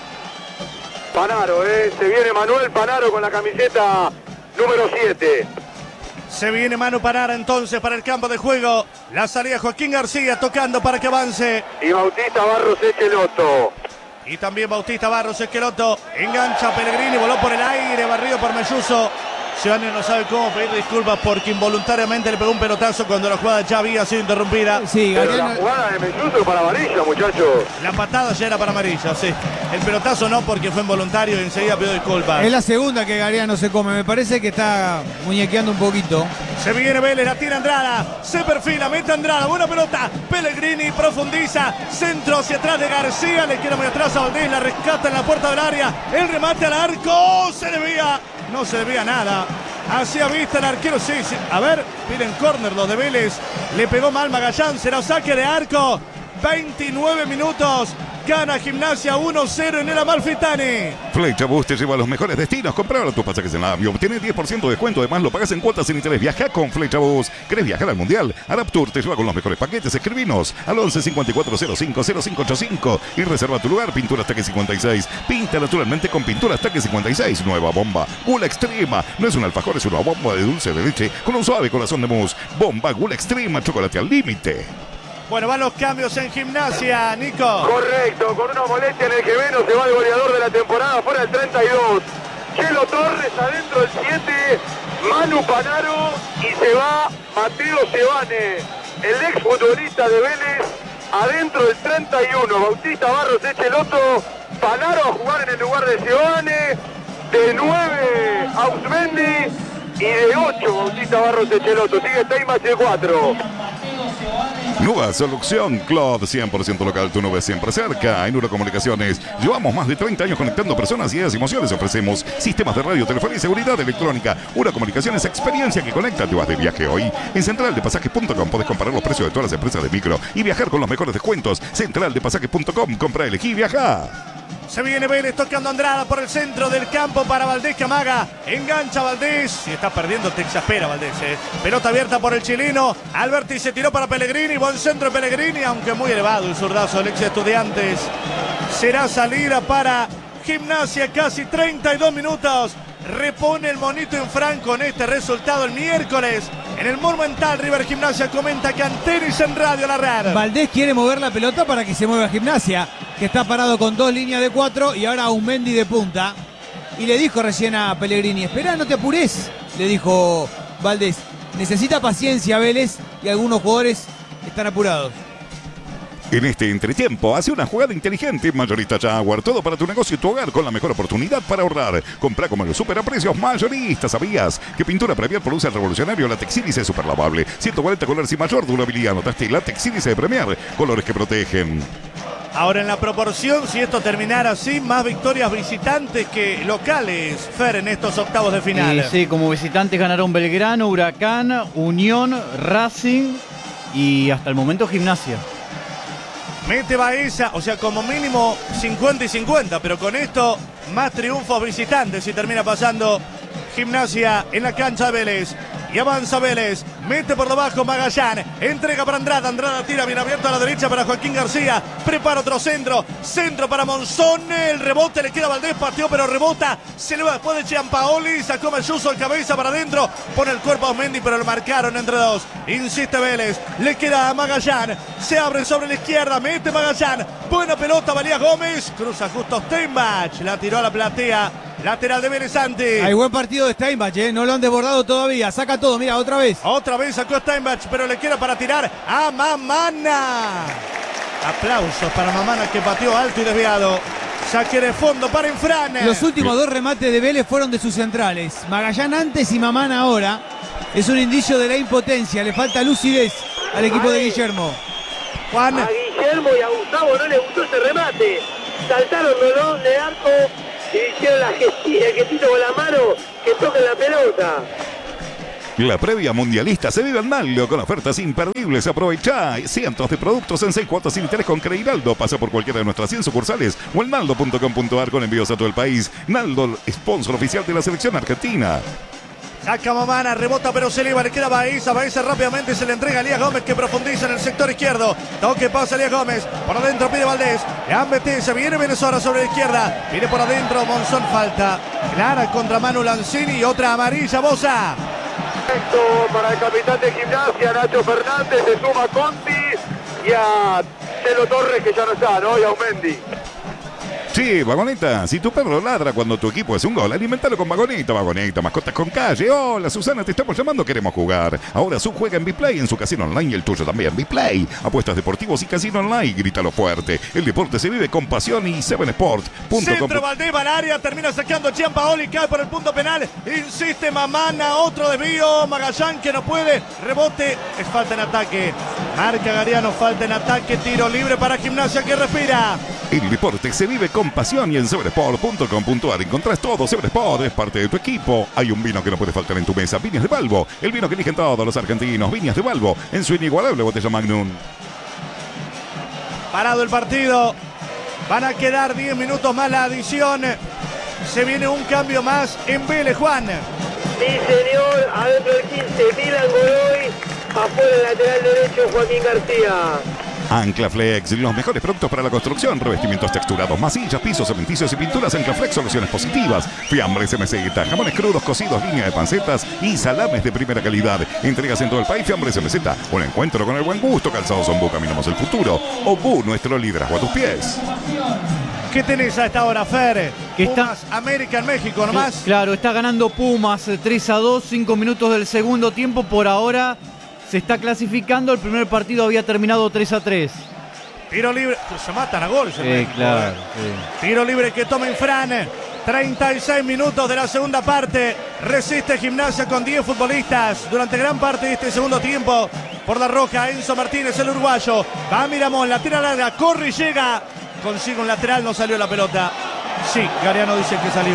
Panaro, eh. Se viene Manuel Panaro con la camiseta número siete. Se viene Manu Panara entonces para el campo de juego. La salida Joaquín García tocando para que avance. Y Bautista Barros Esqueloto. Y también Bautista Barros Esqueloto. Engancha a Pellegrini, voló por el aire, barrido por Melluso. Seoane no sabe cómo pedir disculpas porque involuntariamente le pegó un pelotazo cuando la jugada ya había sido interrumpida. Sí, Pero la jugada de Melluso para amarilla, muchachos. La patada ya era para amarilla, sí. El pelotazo no porque fue involuntario y enseguida pidió disculpas. Es la segunda que Gariano se come. Me parece que está muñequeando un poquito. Se viene Vélez, la tira Andrada. Se perfila, mete Andrada. Buena pelota. Pellegrini profundiza. Centro hacia atrás de García. Le queda muy atrás a Valdés. La rescata en la puerta del área. El remate al arco. Se desvía. No se desvía nada. Hacía vista el arquero. Sí, sí. A ver, miren córner los de Vélez. Le pegó mal Magallán. Será saque de arco. veintinueve minutos. Gana Gimnasia uno cero en el Amalfitani. Flechabús te lleva a los mejores destinos. Comprar tus pasajes en Avio. Obtienes diez por ciento de descuento. Además, lo pagas en cuotas sin interés. Viaja con Flechabús. ¿Querés viajar al Mundial? Araptour te lleva con los mejores paquetes. Escribinos al once cincuenta y cuatro cero cinco cero cinco ochenta y cinco y reserva tu lugar. Pinturas Taque cincuenta y seis. Pinta naturalmente con Pinturas Taque cincuenta y seis. Nueva bomba Gula Extrema. No es un alfajor, es una bomba de dulce de leche con un suave corazón de mousse. Bomba Gula Extrema. Chocolate al límite. Bueno, van los cambios en Gimnasia, Nico. Correcto, con una molestia en el gemelo se va el goleador de la temporada, fuera el treinta y dos. Chelo Torres adentro el siete, Manu Panaro y se va Mateo Seoane, el exfutbolista de Vélez, adentro el treinta y uno. Bautista Barros Esqueloto, Panaro a jugar en el lugar de Seoane, de nueve Ausmendi y de ocho Bautista Barros Esqueloto. Sigue Teimas y de cuatro. Nueva Solución Club, cien por ciento local, tu nube siempre cerca. En Nura Comunicaciones llevamos más de treinta años conectando personas, ideas y emociones. Ofrecemos sistemas de radio, telefonía y seguridad electrónica. Nura Comunicaciones, experiencia que conecta. Te vas de viaje hoy. En central de pasajes punto com podés comparar los precios de todas las empresas de micro y viajar con los mejores descuentos. central de pasajes punto com, compra, elegí y viaja. Se viene Vélez tocando Andrada por el centro del campo para Valdés que amaga. Engancha Valdés. Si está perdiendo te exaspera Valdés. Eh. Pelota abierta por el chileno. Alberti se tiró para Pellegrini. Buen centro de Pellegrini, aunque muy elevado el zurdazo del ex Estudiantes. Será salida para Gimnasia, casi treinta y dos minutos. Repone el monito en Franco con este resultado el miércoles. En el Monumental, River Gimnasia comenta Canteris en Radio La Red. Valdés quiere mover la pelota para que se mueva Gimnasia, que está parado con dos líneas de cuatro y ahora un Mendy de punta. Y le dijo recién a Pellegrini, espera, no te apures, le dijo Valdés. Necesita paciencia Vélez y algunos jugadores están apurados. En este entretiempo, hace una jugada inteligente en Mayorista Jaguar. Todo para tu negocio y tu hogar con la mejor oportunidad para ahorrar. Compra como los super a precios mayoristas. ¿Sabías que pintura Premier produce el revolucionario Latex Sílice super lavable? ciento cuarenta colores y mayor durabilidad. Notaste Latex Sílice de Premier. Colores que protegen. Ahora en la proporción, si esto terminara así, más victorias visitantes que locales, Fer, en estos octavos de final. Y sí, como visitantes ganaron Belgrano, Huracán, Unión, Racing y hasta el momento Gimnasia. Mete Baeza, o sea, como mínimo cincuenta y cincuenta, pero con esto más triunfos visitantes y termina pasando Gimnasia en la cancha de Vélez. Y avanza Vélez, mete por debajo Magallán, entrega para Andrada, Andrada tira bien abierto a la derecha para Joaquín García, prepara otro centro, centro para Monzón, el rebote le queda a Valdés, pateó pero rebota, se le va después de Giampaoli, sacó Mayuso el cabeza para adentro, pone el cuerpo a Mendy pero lo marcaron entre dos, insiste Vélez, le queda a Magallán, se abre sobre la izquierda, mete Magallán, buena pelota, Valía Gómez, cruza justo Steinbach, la tiró a la platea. Lateral de Vélez Santi. Hay buen partido de Steinbach, ¿eh? No lo han desbordado todavía. Saca todo, mira, otra vez. Otra vez sacó Steinbach, pero le queda para tirar a Mamana. Aplausos para Mamana que pateó alto y desviado. Saque de fondo para Infran. Los últimos dos remates de Vélez fueron de sus centrales. Magallán antes y Mamana ahora. Es un indicio de la impotencia. Le falta lucidez al equipo de Guillermo. Juan. A Guillermo y a Gustavo no les gustó ese remate. Saltaron los dos de arco. Y hicieron la gestita, el gestito con la mano que toquen la pelota. La previa mundialista se vive en Naldo con ofertas imperdibles. Aprovecha cientos de productos en seis cuotas sin interés con Creiraldo. Pasa por cualquiera de nuestras cien sucursales o en naldo punto com punto a r con envíos a todo el país. Naldo, sponsor oficial de la selección argentina. Saca Mamana, rebota pero se eleva, le queda Baeza, Baeza rápidamente se le entrega a Elías Gómez que profundiza en el sector izquierdo. Toque pasa Elías Gómez, por adentro pide Valdés, Gambete, se viene Venezuela sobre la izquierda, viene por adentro, Monzón falta, clara contra Manu Lanzini y otra amarilla, Bosa. Esto para el capitán de Gimnasia, Nacho Fernández, se suma Conti y a Chelo Torres que ya no está, ¿no? Y a Mendy. Sí, Vagoneta, si tu perro ladra cuando tu equipo es un gol, alimentalo con Vagoneta, Vagoneta, mascotas con calle. Hola, Susana, te estamos llamando, queremos jugar. Ahora Su juega en Biplay, en su casino online y el tuyo también. Biplay, apuestas deportivos y casino online, grítalo fuerte. El deporte se vive con pasión y seven sport punto com. Centro, Valdés va al área, termina sacando Giampaoli, cae por el punto penal. Insiste Mamana, otro desvío, Magallán que no puede. Rebote, es falta en ataque. Marca Gariano, falta en ataque, tiro libre para Gimnasia que respira. El deporte se vive con pasión y en seven sport punto com punto a r encontrás todo. seven Sport es parte de tu equipo. Hay un vino que no puede faltar en tu mesa. Viñas de Balbo, el vino que eligen todos los argentinos. Viñas de Balbo, en su inigualable botella Magnum. Parado el partido. Van a quedar diez minutos más la adición. Se viene un cambio más en Vélez, Juan. Sí, señor. Adentro del quince, Milan Godoy. Afuera el lateral derecho, Joaquín García. Anclaflex, los mejores productos para la construcción, revestimientos texturados, masillas, pisos, cementicios y pinturas. Anclaflex, soluciones positivas, fiambres M Z, jamones crudos, cocidos, línea de pancetas y salames de primera calidad. Entregas en todo el país, fiambres M Z, un encuentro con el buen gusto. Calzados Ombú, caminamos el futuro. Ombú, nuestro liderazgo a tus pies. ¿Qué tenés a esta hora, Fer? Que Pumas, está... América en México nomás. Claro, está ganando Pumas tres a dos, cinco minutos del segundo tiempo. Por ahora se está clasificando, el primer partido había terminado tres a tres. Tiro libre, se matan a goles. Sí, México, claro. eh. Sí. Tiro libre que toma Infran. treinta y seis minutos de la segunda parte. Resiste Gimnasia con diez futbolistas durante gran parte de este segundo tiempo. Por la roja, Enzo Martínez, el uruguayo. Va Miramón, la tira larga, corre y llega. Consigue un lateral, no salió la pelota. Sí, Gariano dice que salió.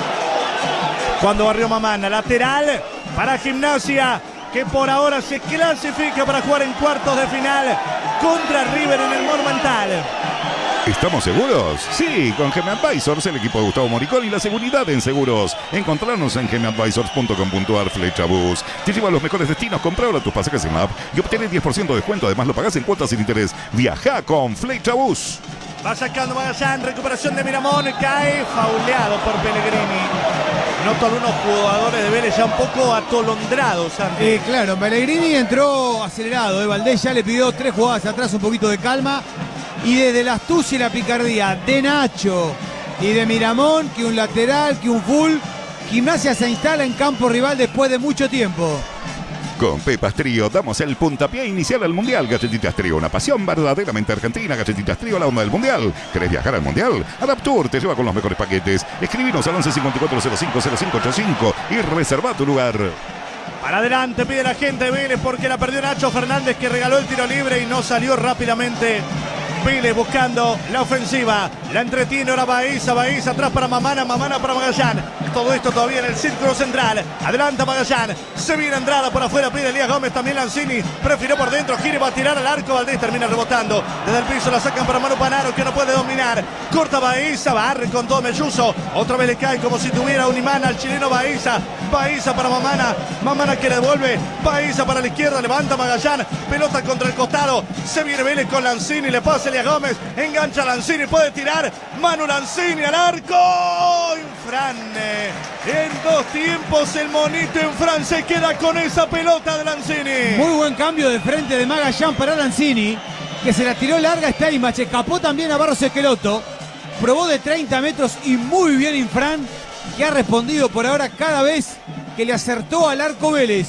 Cuando barrió Mamana, lateral para Gimnasia, que por ahora se clasifica para jugar en cuartos de final contra River en el Monumental. ¿Estamos seguros? Sí, con G M Advisors, el equipo de Gustavo Moricón y la seguridad en seguros. Encontrarnos en gemeadvisors punto com punto ar. Flechabús te lleva a los mejores destinos. Compra ahora tus pasajes en la app y obtén diez por ciento de descuento. Además lo pagás en cuotas sin interés. Viaja con Flechabús. Va sacando Magallanes, recuperación de Miramón, cae fauleado por Pellegrini. Noto algunos jugadores de Vélez ya un poco atolondrados. Eh, claro, Pellegrini entró acelerado. Eh. Valdés ya le pidió tres jugadas atrás, un poquito de calma. Y desde la astucia y la picardía de Nacho y de Miramón, que un lateral, que un full, Gimnasia se instala en campo rival después de mucho tiempo. Con Pepas Trío damos el puntapié inicial al Mundial. Galletitas Trío, una pasión verdaderamente argentina. Galletitas Trío, la onda del Mundial. ¿Querés viajar al Mundial? Adaptur te lleva con los mejores paquetes. Escribinos al once cincuenta y cuatro cero cinco cero cinco ochenta y cinco y reserva tu lugar. Para adelante pide la gente de Vélez porque la perdió Nacho Fernández, que regaló el tiro libre y no salió rápidamente. Vélez buscando la ofensiva, la entretiene ahora Baeza, Baeza atrás para Mamana, Mamana para Magallanes. Todo esto todavía en el círculo central. Adelanta Magallanes, se viene Andrada por afuera, pide Elías Gómez, también Lanzini, prefirió por dentro, gira y va a tirar al arco. Valdés termina rebotando, desde el piso la sacan para Manu Panaro, que no puede dominar. Corta Baeza, barre con todo Melluso, otra vez le cae como si tuviera un imán al chileno Baeza. Baeza para Mamana, Mamana que le devuelve, Baeza para la izquierda, levanta Magallanes, pelota contra el costado, se viene Vélez con Lanzini, le pasa Elías Gómez, engancha Lanzini, puede tirar, Manu Lanzini al arco. Infran, en dos tiempos el monito Infran se queda con esa pelota de Lanzini. Muy buen cambio de frente de Magallanes para Lanzini, que se la tiró larga Steinbach, escapó también a Barros Esqueloto, probó de treinta metros y muy bien Infran, que ha respondido por ahora cada vez que le acertó al arco Vélez.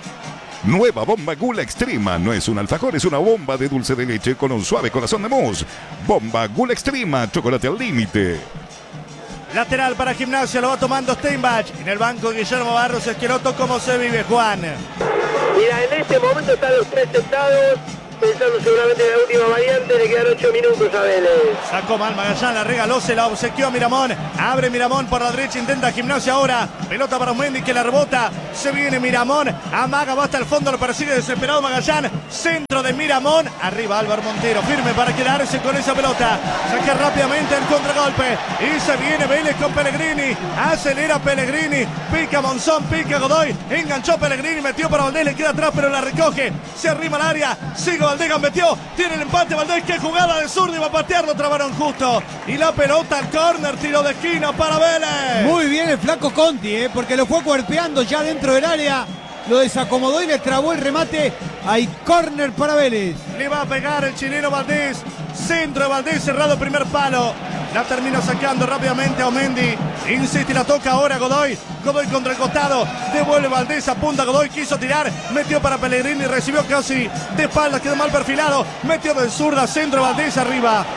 Nueva bomba Gula Extrema. No es un alfajor, es una bomba de dulce de leche con un suave corazón de mousse. Bomba Gula Extrema, chocolate al límite. Lateral para Gimnasia, lo va tomando Steinbach. En el banco Guillermo Barros Esqueloto. ¿Cómo se vive, Juan? Mira, en este momento están los tres sentados, pensando seguramente en la última variante. Le quedan ocho minutos a Vélez. Sacó mal Magallanes, la regaló, se la obsequió a Miramón. Abre Miramón por la derecha, intenta Gimnasia ahora. Pelota para Mendy que la rebota. Se viene Miramón, amaga, va hasta el fondo, lo persigue desesperado Magallanes. Centro de Miramón, arriba Álvaro Montero, firme para quedarse con esa pelota. Saca rápidamente el contragolpe y se viene Vélez con Pellegrini. Acelera Pellegrini, pica Monzón, pica Godoy. Enganchó Pellegrini, metió para Valdés, le queda atrás pero la recoge. Se arrima al área, sigue Valdés, metió, tiene el empate Valdés, qué jugada de zurdo y va a patearlo, trabaron justo. Y la pelota al córner, tiro de esquina para Vélez. Muy bien el flaco Conti, eh, porque lo fue cuerpeando ya dentro del área. Lo desacomodó y le trabó el remate. Hay córner para Vélez. Le va a pegar el chileno Valdés. Centro de Valdés, cerrado primer palo. La termina sacando rápidamente a Omendi. Insiste y la toca ahora Godoy. Godoy contra el costado. Devuelve Valdés, apunta Godoy, quiso tirar. Metió para Pellegrini, recibió casi de espaldas, quedó mal perfilado. Metió del zurda, centro de Valdés arriba.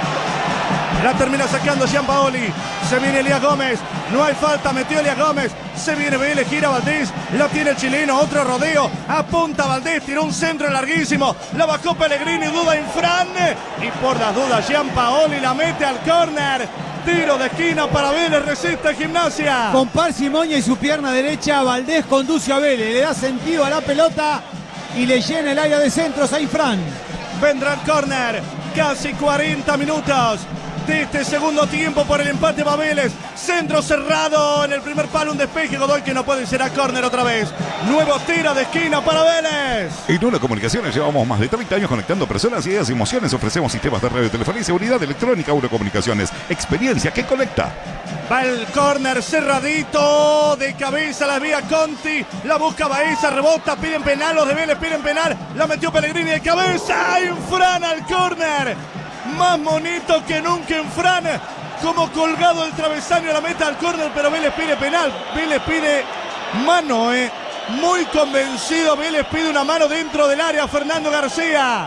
La termina sacando Gianpaoli. Se viene Elías Gómez. No hay falta, metió Elías Gómez. Se viene Vélez, gira Valdés. La tiene el chileno, otro rodeo. Apunta Valdés, tiró un centro larguísimo. La bajó Pellegrini, duda Infran. Y por las dudas Gianpaoli la mete al córner. Tiro de esquina para Vélez, resiste Gimnasia. Con parsimonia y su pierna derecha, Valdés conduce a Vélez. Le da sentido a la pelota y le llena el área de centros a Infran. Vendrá el córner. Casi cuarenta minutos de este segundo tiempo por el empate va Vélez. Centro cerrado en el primer palo, un despeje Godoy que no puede ser a córner otra vez. Nuevo tiro de esquina para Vélez. En Una Comunicaciones llevamos más de treinta años conectando personas, ideas y emociones. Ofrecemos sistemas de radio, telefonía y seguridad electrónica. Una Comunicaciones, experiencia que conecta. Va el córner cerradito, de cabeza la vía Conti, la busca Baeza, rebota, piden penal, los de Vélez piden penal, la metió Pellegrini de cabeza, Infran al córner. Más bonito que nunca Infran, como colgado el travesaño, la meta al córner, pero Vélez pide penal, Vélez pide mano, eh. Muy convencido, Vélez pide una mano dentro del área, Fernando García.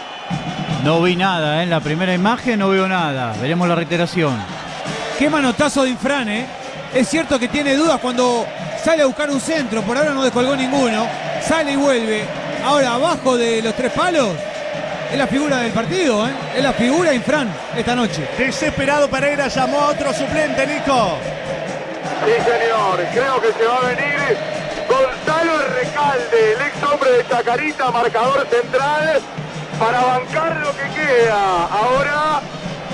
No vi nada, ¿eh? En la primera imagen no veo nada, veremos la reiteración. Qué manotazo de Infran, eh. Es cierto que tiene dudas cuando sale a buscar un centro, por ahora no descolgó ninguno, sale y vuelve. Ahora abajo de los tres palos. Es la figura del partido, ¿eh? Es la figura Infran esta noche. Desesperado Pereira llamó a otro suplente, Nico. Sí, señor. Creo que se va a venir Gonzalo Recalde, el ex hombre de Chacarita, marcador central, para bancar lo que queda. Ahora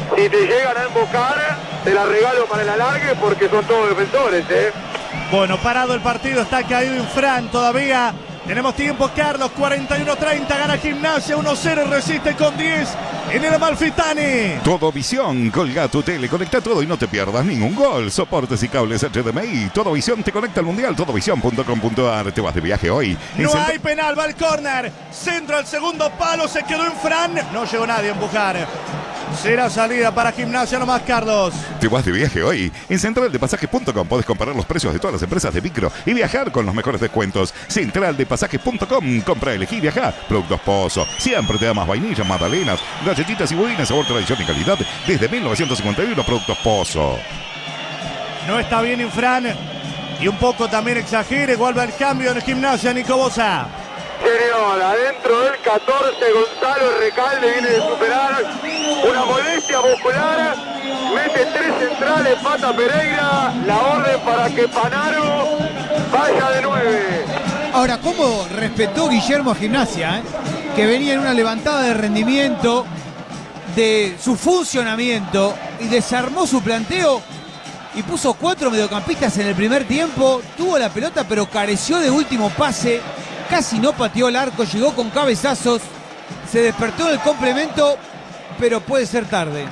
Si te llegan a embocar, te la regalo para el alargue porque son todos defensores, ¿eh? Bueno, parado el partido, está caído Infran todavía. Tenemos tiempo, Carlos, cuarenta y uno treinta, gana Gimnasia uno cero y resiste con diez en el Amalfitani. Todo Visión, colga tu tele, conecta todo y no te pierdas ningún gol. Soportes y cables H D M I. Todo Visión te conecta al mundial, todo visión punto com punto a r. Te vas de viaje hoy. No Encent- hay penal, va el córner. Centro al segundo palo, se quedó Infran. No llegó nadie a empujar. Será salida para Gimnasia nomás, Carlos. Te vas de viaje hoy. En central de pasajes punto com podés comparar los precios de todas las empresas de micro y viajar con los mejores descuentos. central de pasajes punto com. Compra, elegí, viajar. Productos Pozo. Siempre te da más vainillas, magdalenas, galletitas y budines, sabor, tradición y calidad. Desde mil novecientos cincuenta y uno, Productos Pozo. No está bien Infran. Y un poco también exagera. Igual va el cambio en Gimnasia, Nico Bosa. Señor, adentro del catorce, Gonzalo Recalde viene de superar una molestia muscular. Mete tres centrales, Pata Pereira. La orden para que Panaro vaya de nueve. Ahora, ¿cómo respetó Guillermo a Gimnasia? eh? Que venía en una levantada de rendimiento, de su funcionamiento, y desarmó su planteo y puso cuatro mediocampistas en el primer tiempo. Tuvo la pelota, pero careció de último pase. Casi no pateó el arco, llegó con cabezazos. Se despertó en el complemento, pero puede ser tarde.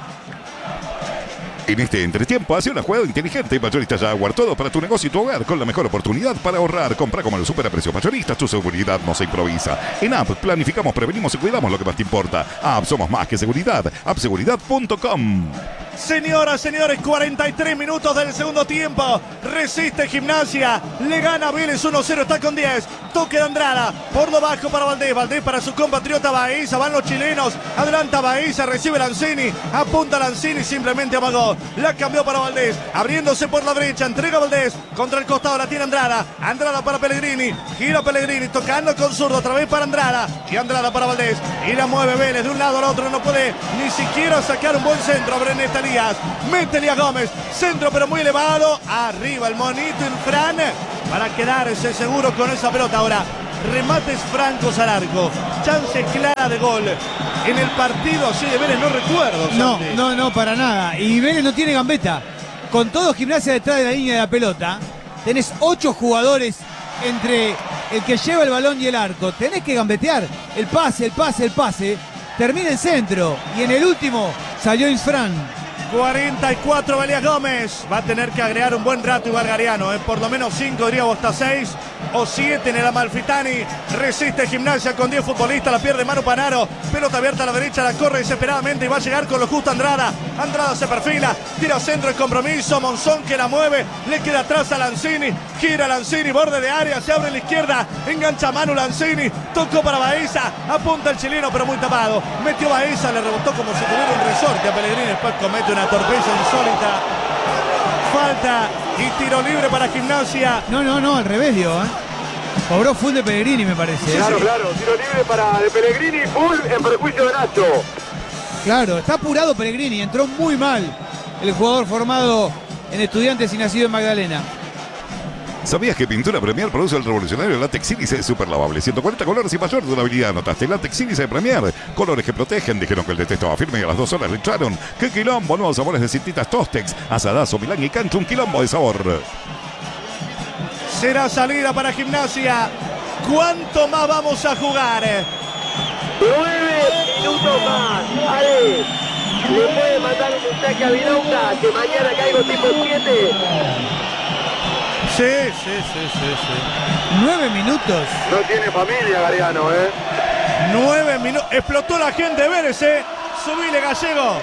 En este entretiempo, hace una jugada inteligente. Mayorista Jaguar, todo para tu negocio y tu hogar, con la mejor oportunidad para ahorrar. Compra como los super a precios mayoristas, tu seguridad no se improvisa. En App planificamos, prevenimos y cuidamos lo que más te importa. App, somos más que seguridad. app seguridad punto com. Señoras, señores, cuarenta y tres minutos del segundo tiempo. Resiste Gimnasia. Le gana Vélez uno cero, está con diez. Toque de Andrada. Por lo bajo para Valdés. Valdés para su compatriota Baeza. Van los chilenos. Adelanta Baeza. Recibe Lanzini. Apunta Lanzini. Simplemente amagó. La cambió para Valdés. Abriéndose por la derecha. Entrega Valdés. Contra el costado la tiene Andrada. Andrada para Pellegrini. Gira Pellegrini. Tocando con zurdo. Otra vez para Andrada. Y Andrada para Valdés. Y la mueve Vélez de un lado al otro. No puede ni siquiera sacar un buen centro. Brenet Elías. Mete Elías Gómez. Centro pero muy elevado. Arriba el monito Infran. Para quedarse seguro con esa pelota. Ahora, remates francos al arco. Chance clara de gol. En el partido así de Vélez no recuerdo. No, Santi. no, no, para nada. Y Vélez no tiene gambeta. Con todo Gimnasia detrás de la línea de la pelota, tenés ocho jugadores entre el que lleva el balón y el arco. Tenés que gambetear. El pase, el pase, el pase. Termina en centro. Y en el último salió Infran. cuarenta y cuatro Elías Gómez. Va a tener que agregar un buen rato Iván Gariano. ¿eh? Por lo menos cinco, diríamos hasta seis o siete en el Amalfitani. Resiste Gimnasia con diez futbolistas. La pierde Manu Panaro. Pelota abierta a la derecha. La corre desesperadamente y va a llegar con lo justo Andrada. Andrada se perfila. Tira centro el compromiso. Monzón que la mueve. Le queda atrás a Lanzini. Gira Lanzini. Borde de área. Se abre a la izquierda. Engancha Manu Lanzini. Tocó para Baeza. Apunta el chileno pero muy tapado. Metió Baeza. Le rebotó como si tuviera un resorte a Pellegrini. Después comete una torpeza insólita. Falta y tiro libre para Gimnasia. No, no, no, al revés, dio, ¿eh? Cobró full de Pellegrini, me parece. Claro, claro, tiro libre para de Pellegrini, full en perjuicio de Nacho. Claro, está apurado Pellegrini, entró muy mal el jugador formado en Estudiantes y nacido en Magdalena. ¿Sabías que Pintura Premier produce el revolucionario látex sílice super lavable? ciento cuarenta colores y mayor durabilidad. ¿Notaste? Látex sílice Premier. Colores que protegen. Dijeron que el test estaba firme y a las dos horas le echaron. ¡Qué quilombo! Nuevos sabores de cintitas Tostex, Asadazo, Milán y Cancho. Un quilombo de sabor. Será salida para Gimnasia. ¿Cuánto más vamos a jugar? Nueve minutos más. Ale, le puede mandar un mensaje a Vilauta que mañana caigo tipo siete. Sí, sí, sí, sí, sí. Nueve minutos. No tiene familia Gariano, ¿eh? Nueve minutos. Explotó la gente de Vélez, ¿eh? Subile, Gallego.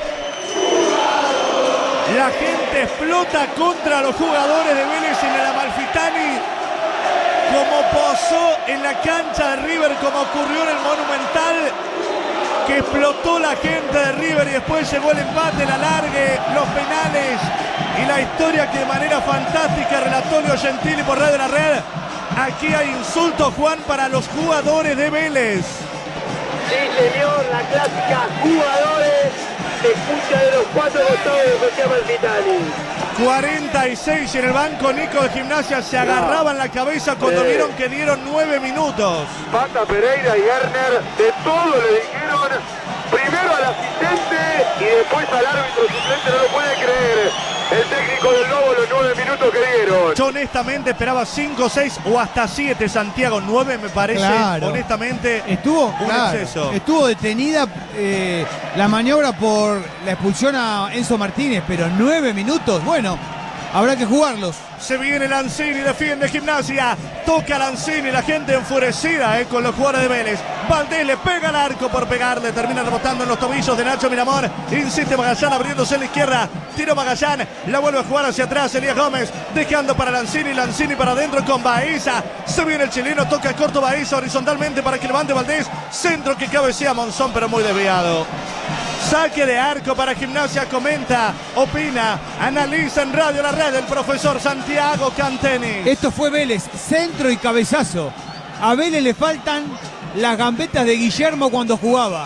La gente explota contra los jugadores de Vélez en el Amalfitani. Como pasó en la cancha de River, como ocurrió en el Monumental. Que explotó la gente de River y después llegó el empate, el alargue, los penales y la historia que de manera fantástica relató Leo Gentili por Radio La Red. Aquí hay insultos, Juan, para los jugadores de Vélez. Sí, señor, la clásica jugadores se escucha de los cuatro costados de José Amalfitani. cuarenta y seis en el banco. Nico de Gimnasia se agarraban la cabeza cuando Sí. vieron que dieron nueve minutos. Pata Pereira y Garner de todo le dijeron primero al asistente y después al árbitro suplente, no lo puede creer. El técnico del Lobo, los nueve minutos que dieron. Yo honestamente esperaba cinco, seis o hasta siete, Santiago. nueve me parece, Claro. honestamente, Estuvo, un claro, exceso. estuvo detenida eh, la maniobra por la expulsión a Enzo Martínez, pero nueve minutos, bueno, habrá que jugarlos. Se viene Lanzini, defiende Gimnasia. Toca Lanzini, la gente enfurecida eh, con los jugadores de Vélez. Valdés le pega al arco por pegarle. Termina rebotando en los tobillos de Nacho Miramor. Insiste Magallán abriéndose a la izquierda. Tiro Magallán. La vuelve a jugar hacia atrás Elías Gómez. Dejando para Lanzini. Lanzini para adentro con Baeza. Se viene el chileno. Toca corto Baeza horizontalmente para que levante Valdés. Centro que cabecea Monzón, pero muy desviado. Saque de arco para Gimnasia, comenta, opina, analiza en Radio La Red el profesor Santiago Canteni. Esto fue Vélez, centro y cabezazo. A Vélez le faltan las gambetas de Guillermo cuando jugaba.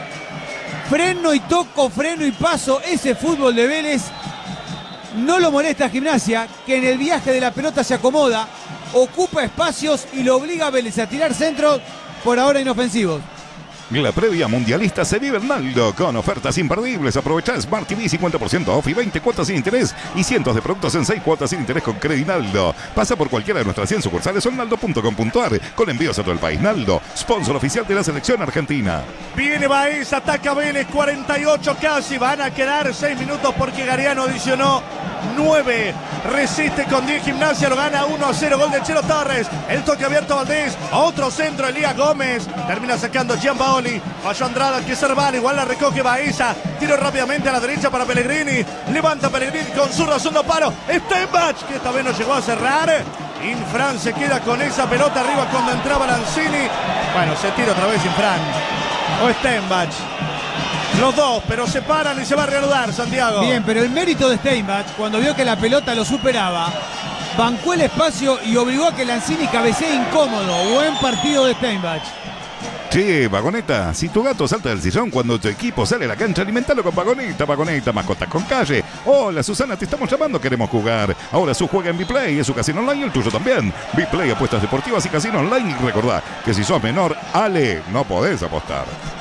Freno y toco, freno y paso, ese fútbol de Vélez no lo molesta a Gimnasia, que en el viaje de la pelota se acomoda, ocupa espacios y lo obliga a Vélez a tirar centros, por ahora inofensivos. La previa mundialista se vive en Naldo con ofertas imperdibles. Aprovecha Smart T V cincuenta por ciento off y veinte cuotas sin interés y cientos de productos en seis cuotas sin interés con Credinaldo. Pasa por cualquiera de nuestras cien sucursales o en naldo punto com punto ar con envíos a todo el país. Naldo, sponsor oficial de la selección argentina. Viene Baez, ataca Vélez, cuarenta y ocho casi. Van a quedar seis minutos porque Gariano adicionó nueve. Resiste con diez Gimnasia, lo gana uno a cero. Gol de Chelo Torres. El toque abierto Valdés. Otro centro, Elías Gómez. Termina sacando Gianpaoli. Falló Andrada, que Cerván. Igual la recoge Baeza. Tiro rápidamente a la derecha para Pellegrini. Levanta Pellegrini con su segundo palo. Steinbach, que esta vez no llegó a cerrar. Infran se queda con esa pelota arriba cuando entraba Lanzini. Bueno, se tira otra vez Infran. O Steinbach. Los dos, pero se paran y se va a reanudar, Santiago. Bien, pero el mérito de Steinbach, cuando vio que la pelota lo superaba, bancó el espacio y obligó a que Lanzini cabecee incómodo. Buen partido de Steinbach. Che, Vagoneta, si tu gato salta del sillón cuando tu equipo sale a la cancha, alimentalo con Vagoneta, Vagoneta, mascotas con calle. Hola, Susana, te estamos llamando, queremos jugar. Ahora su juega en Biplay, es su casino online y el tuyo también. Biplay, apuestas deportivas y casino online. Y recordá que si sos menor, Ale, no podés apostar.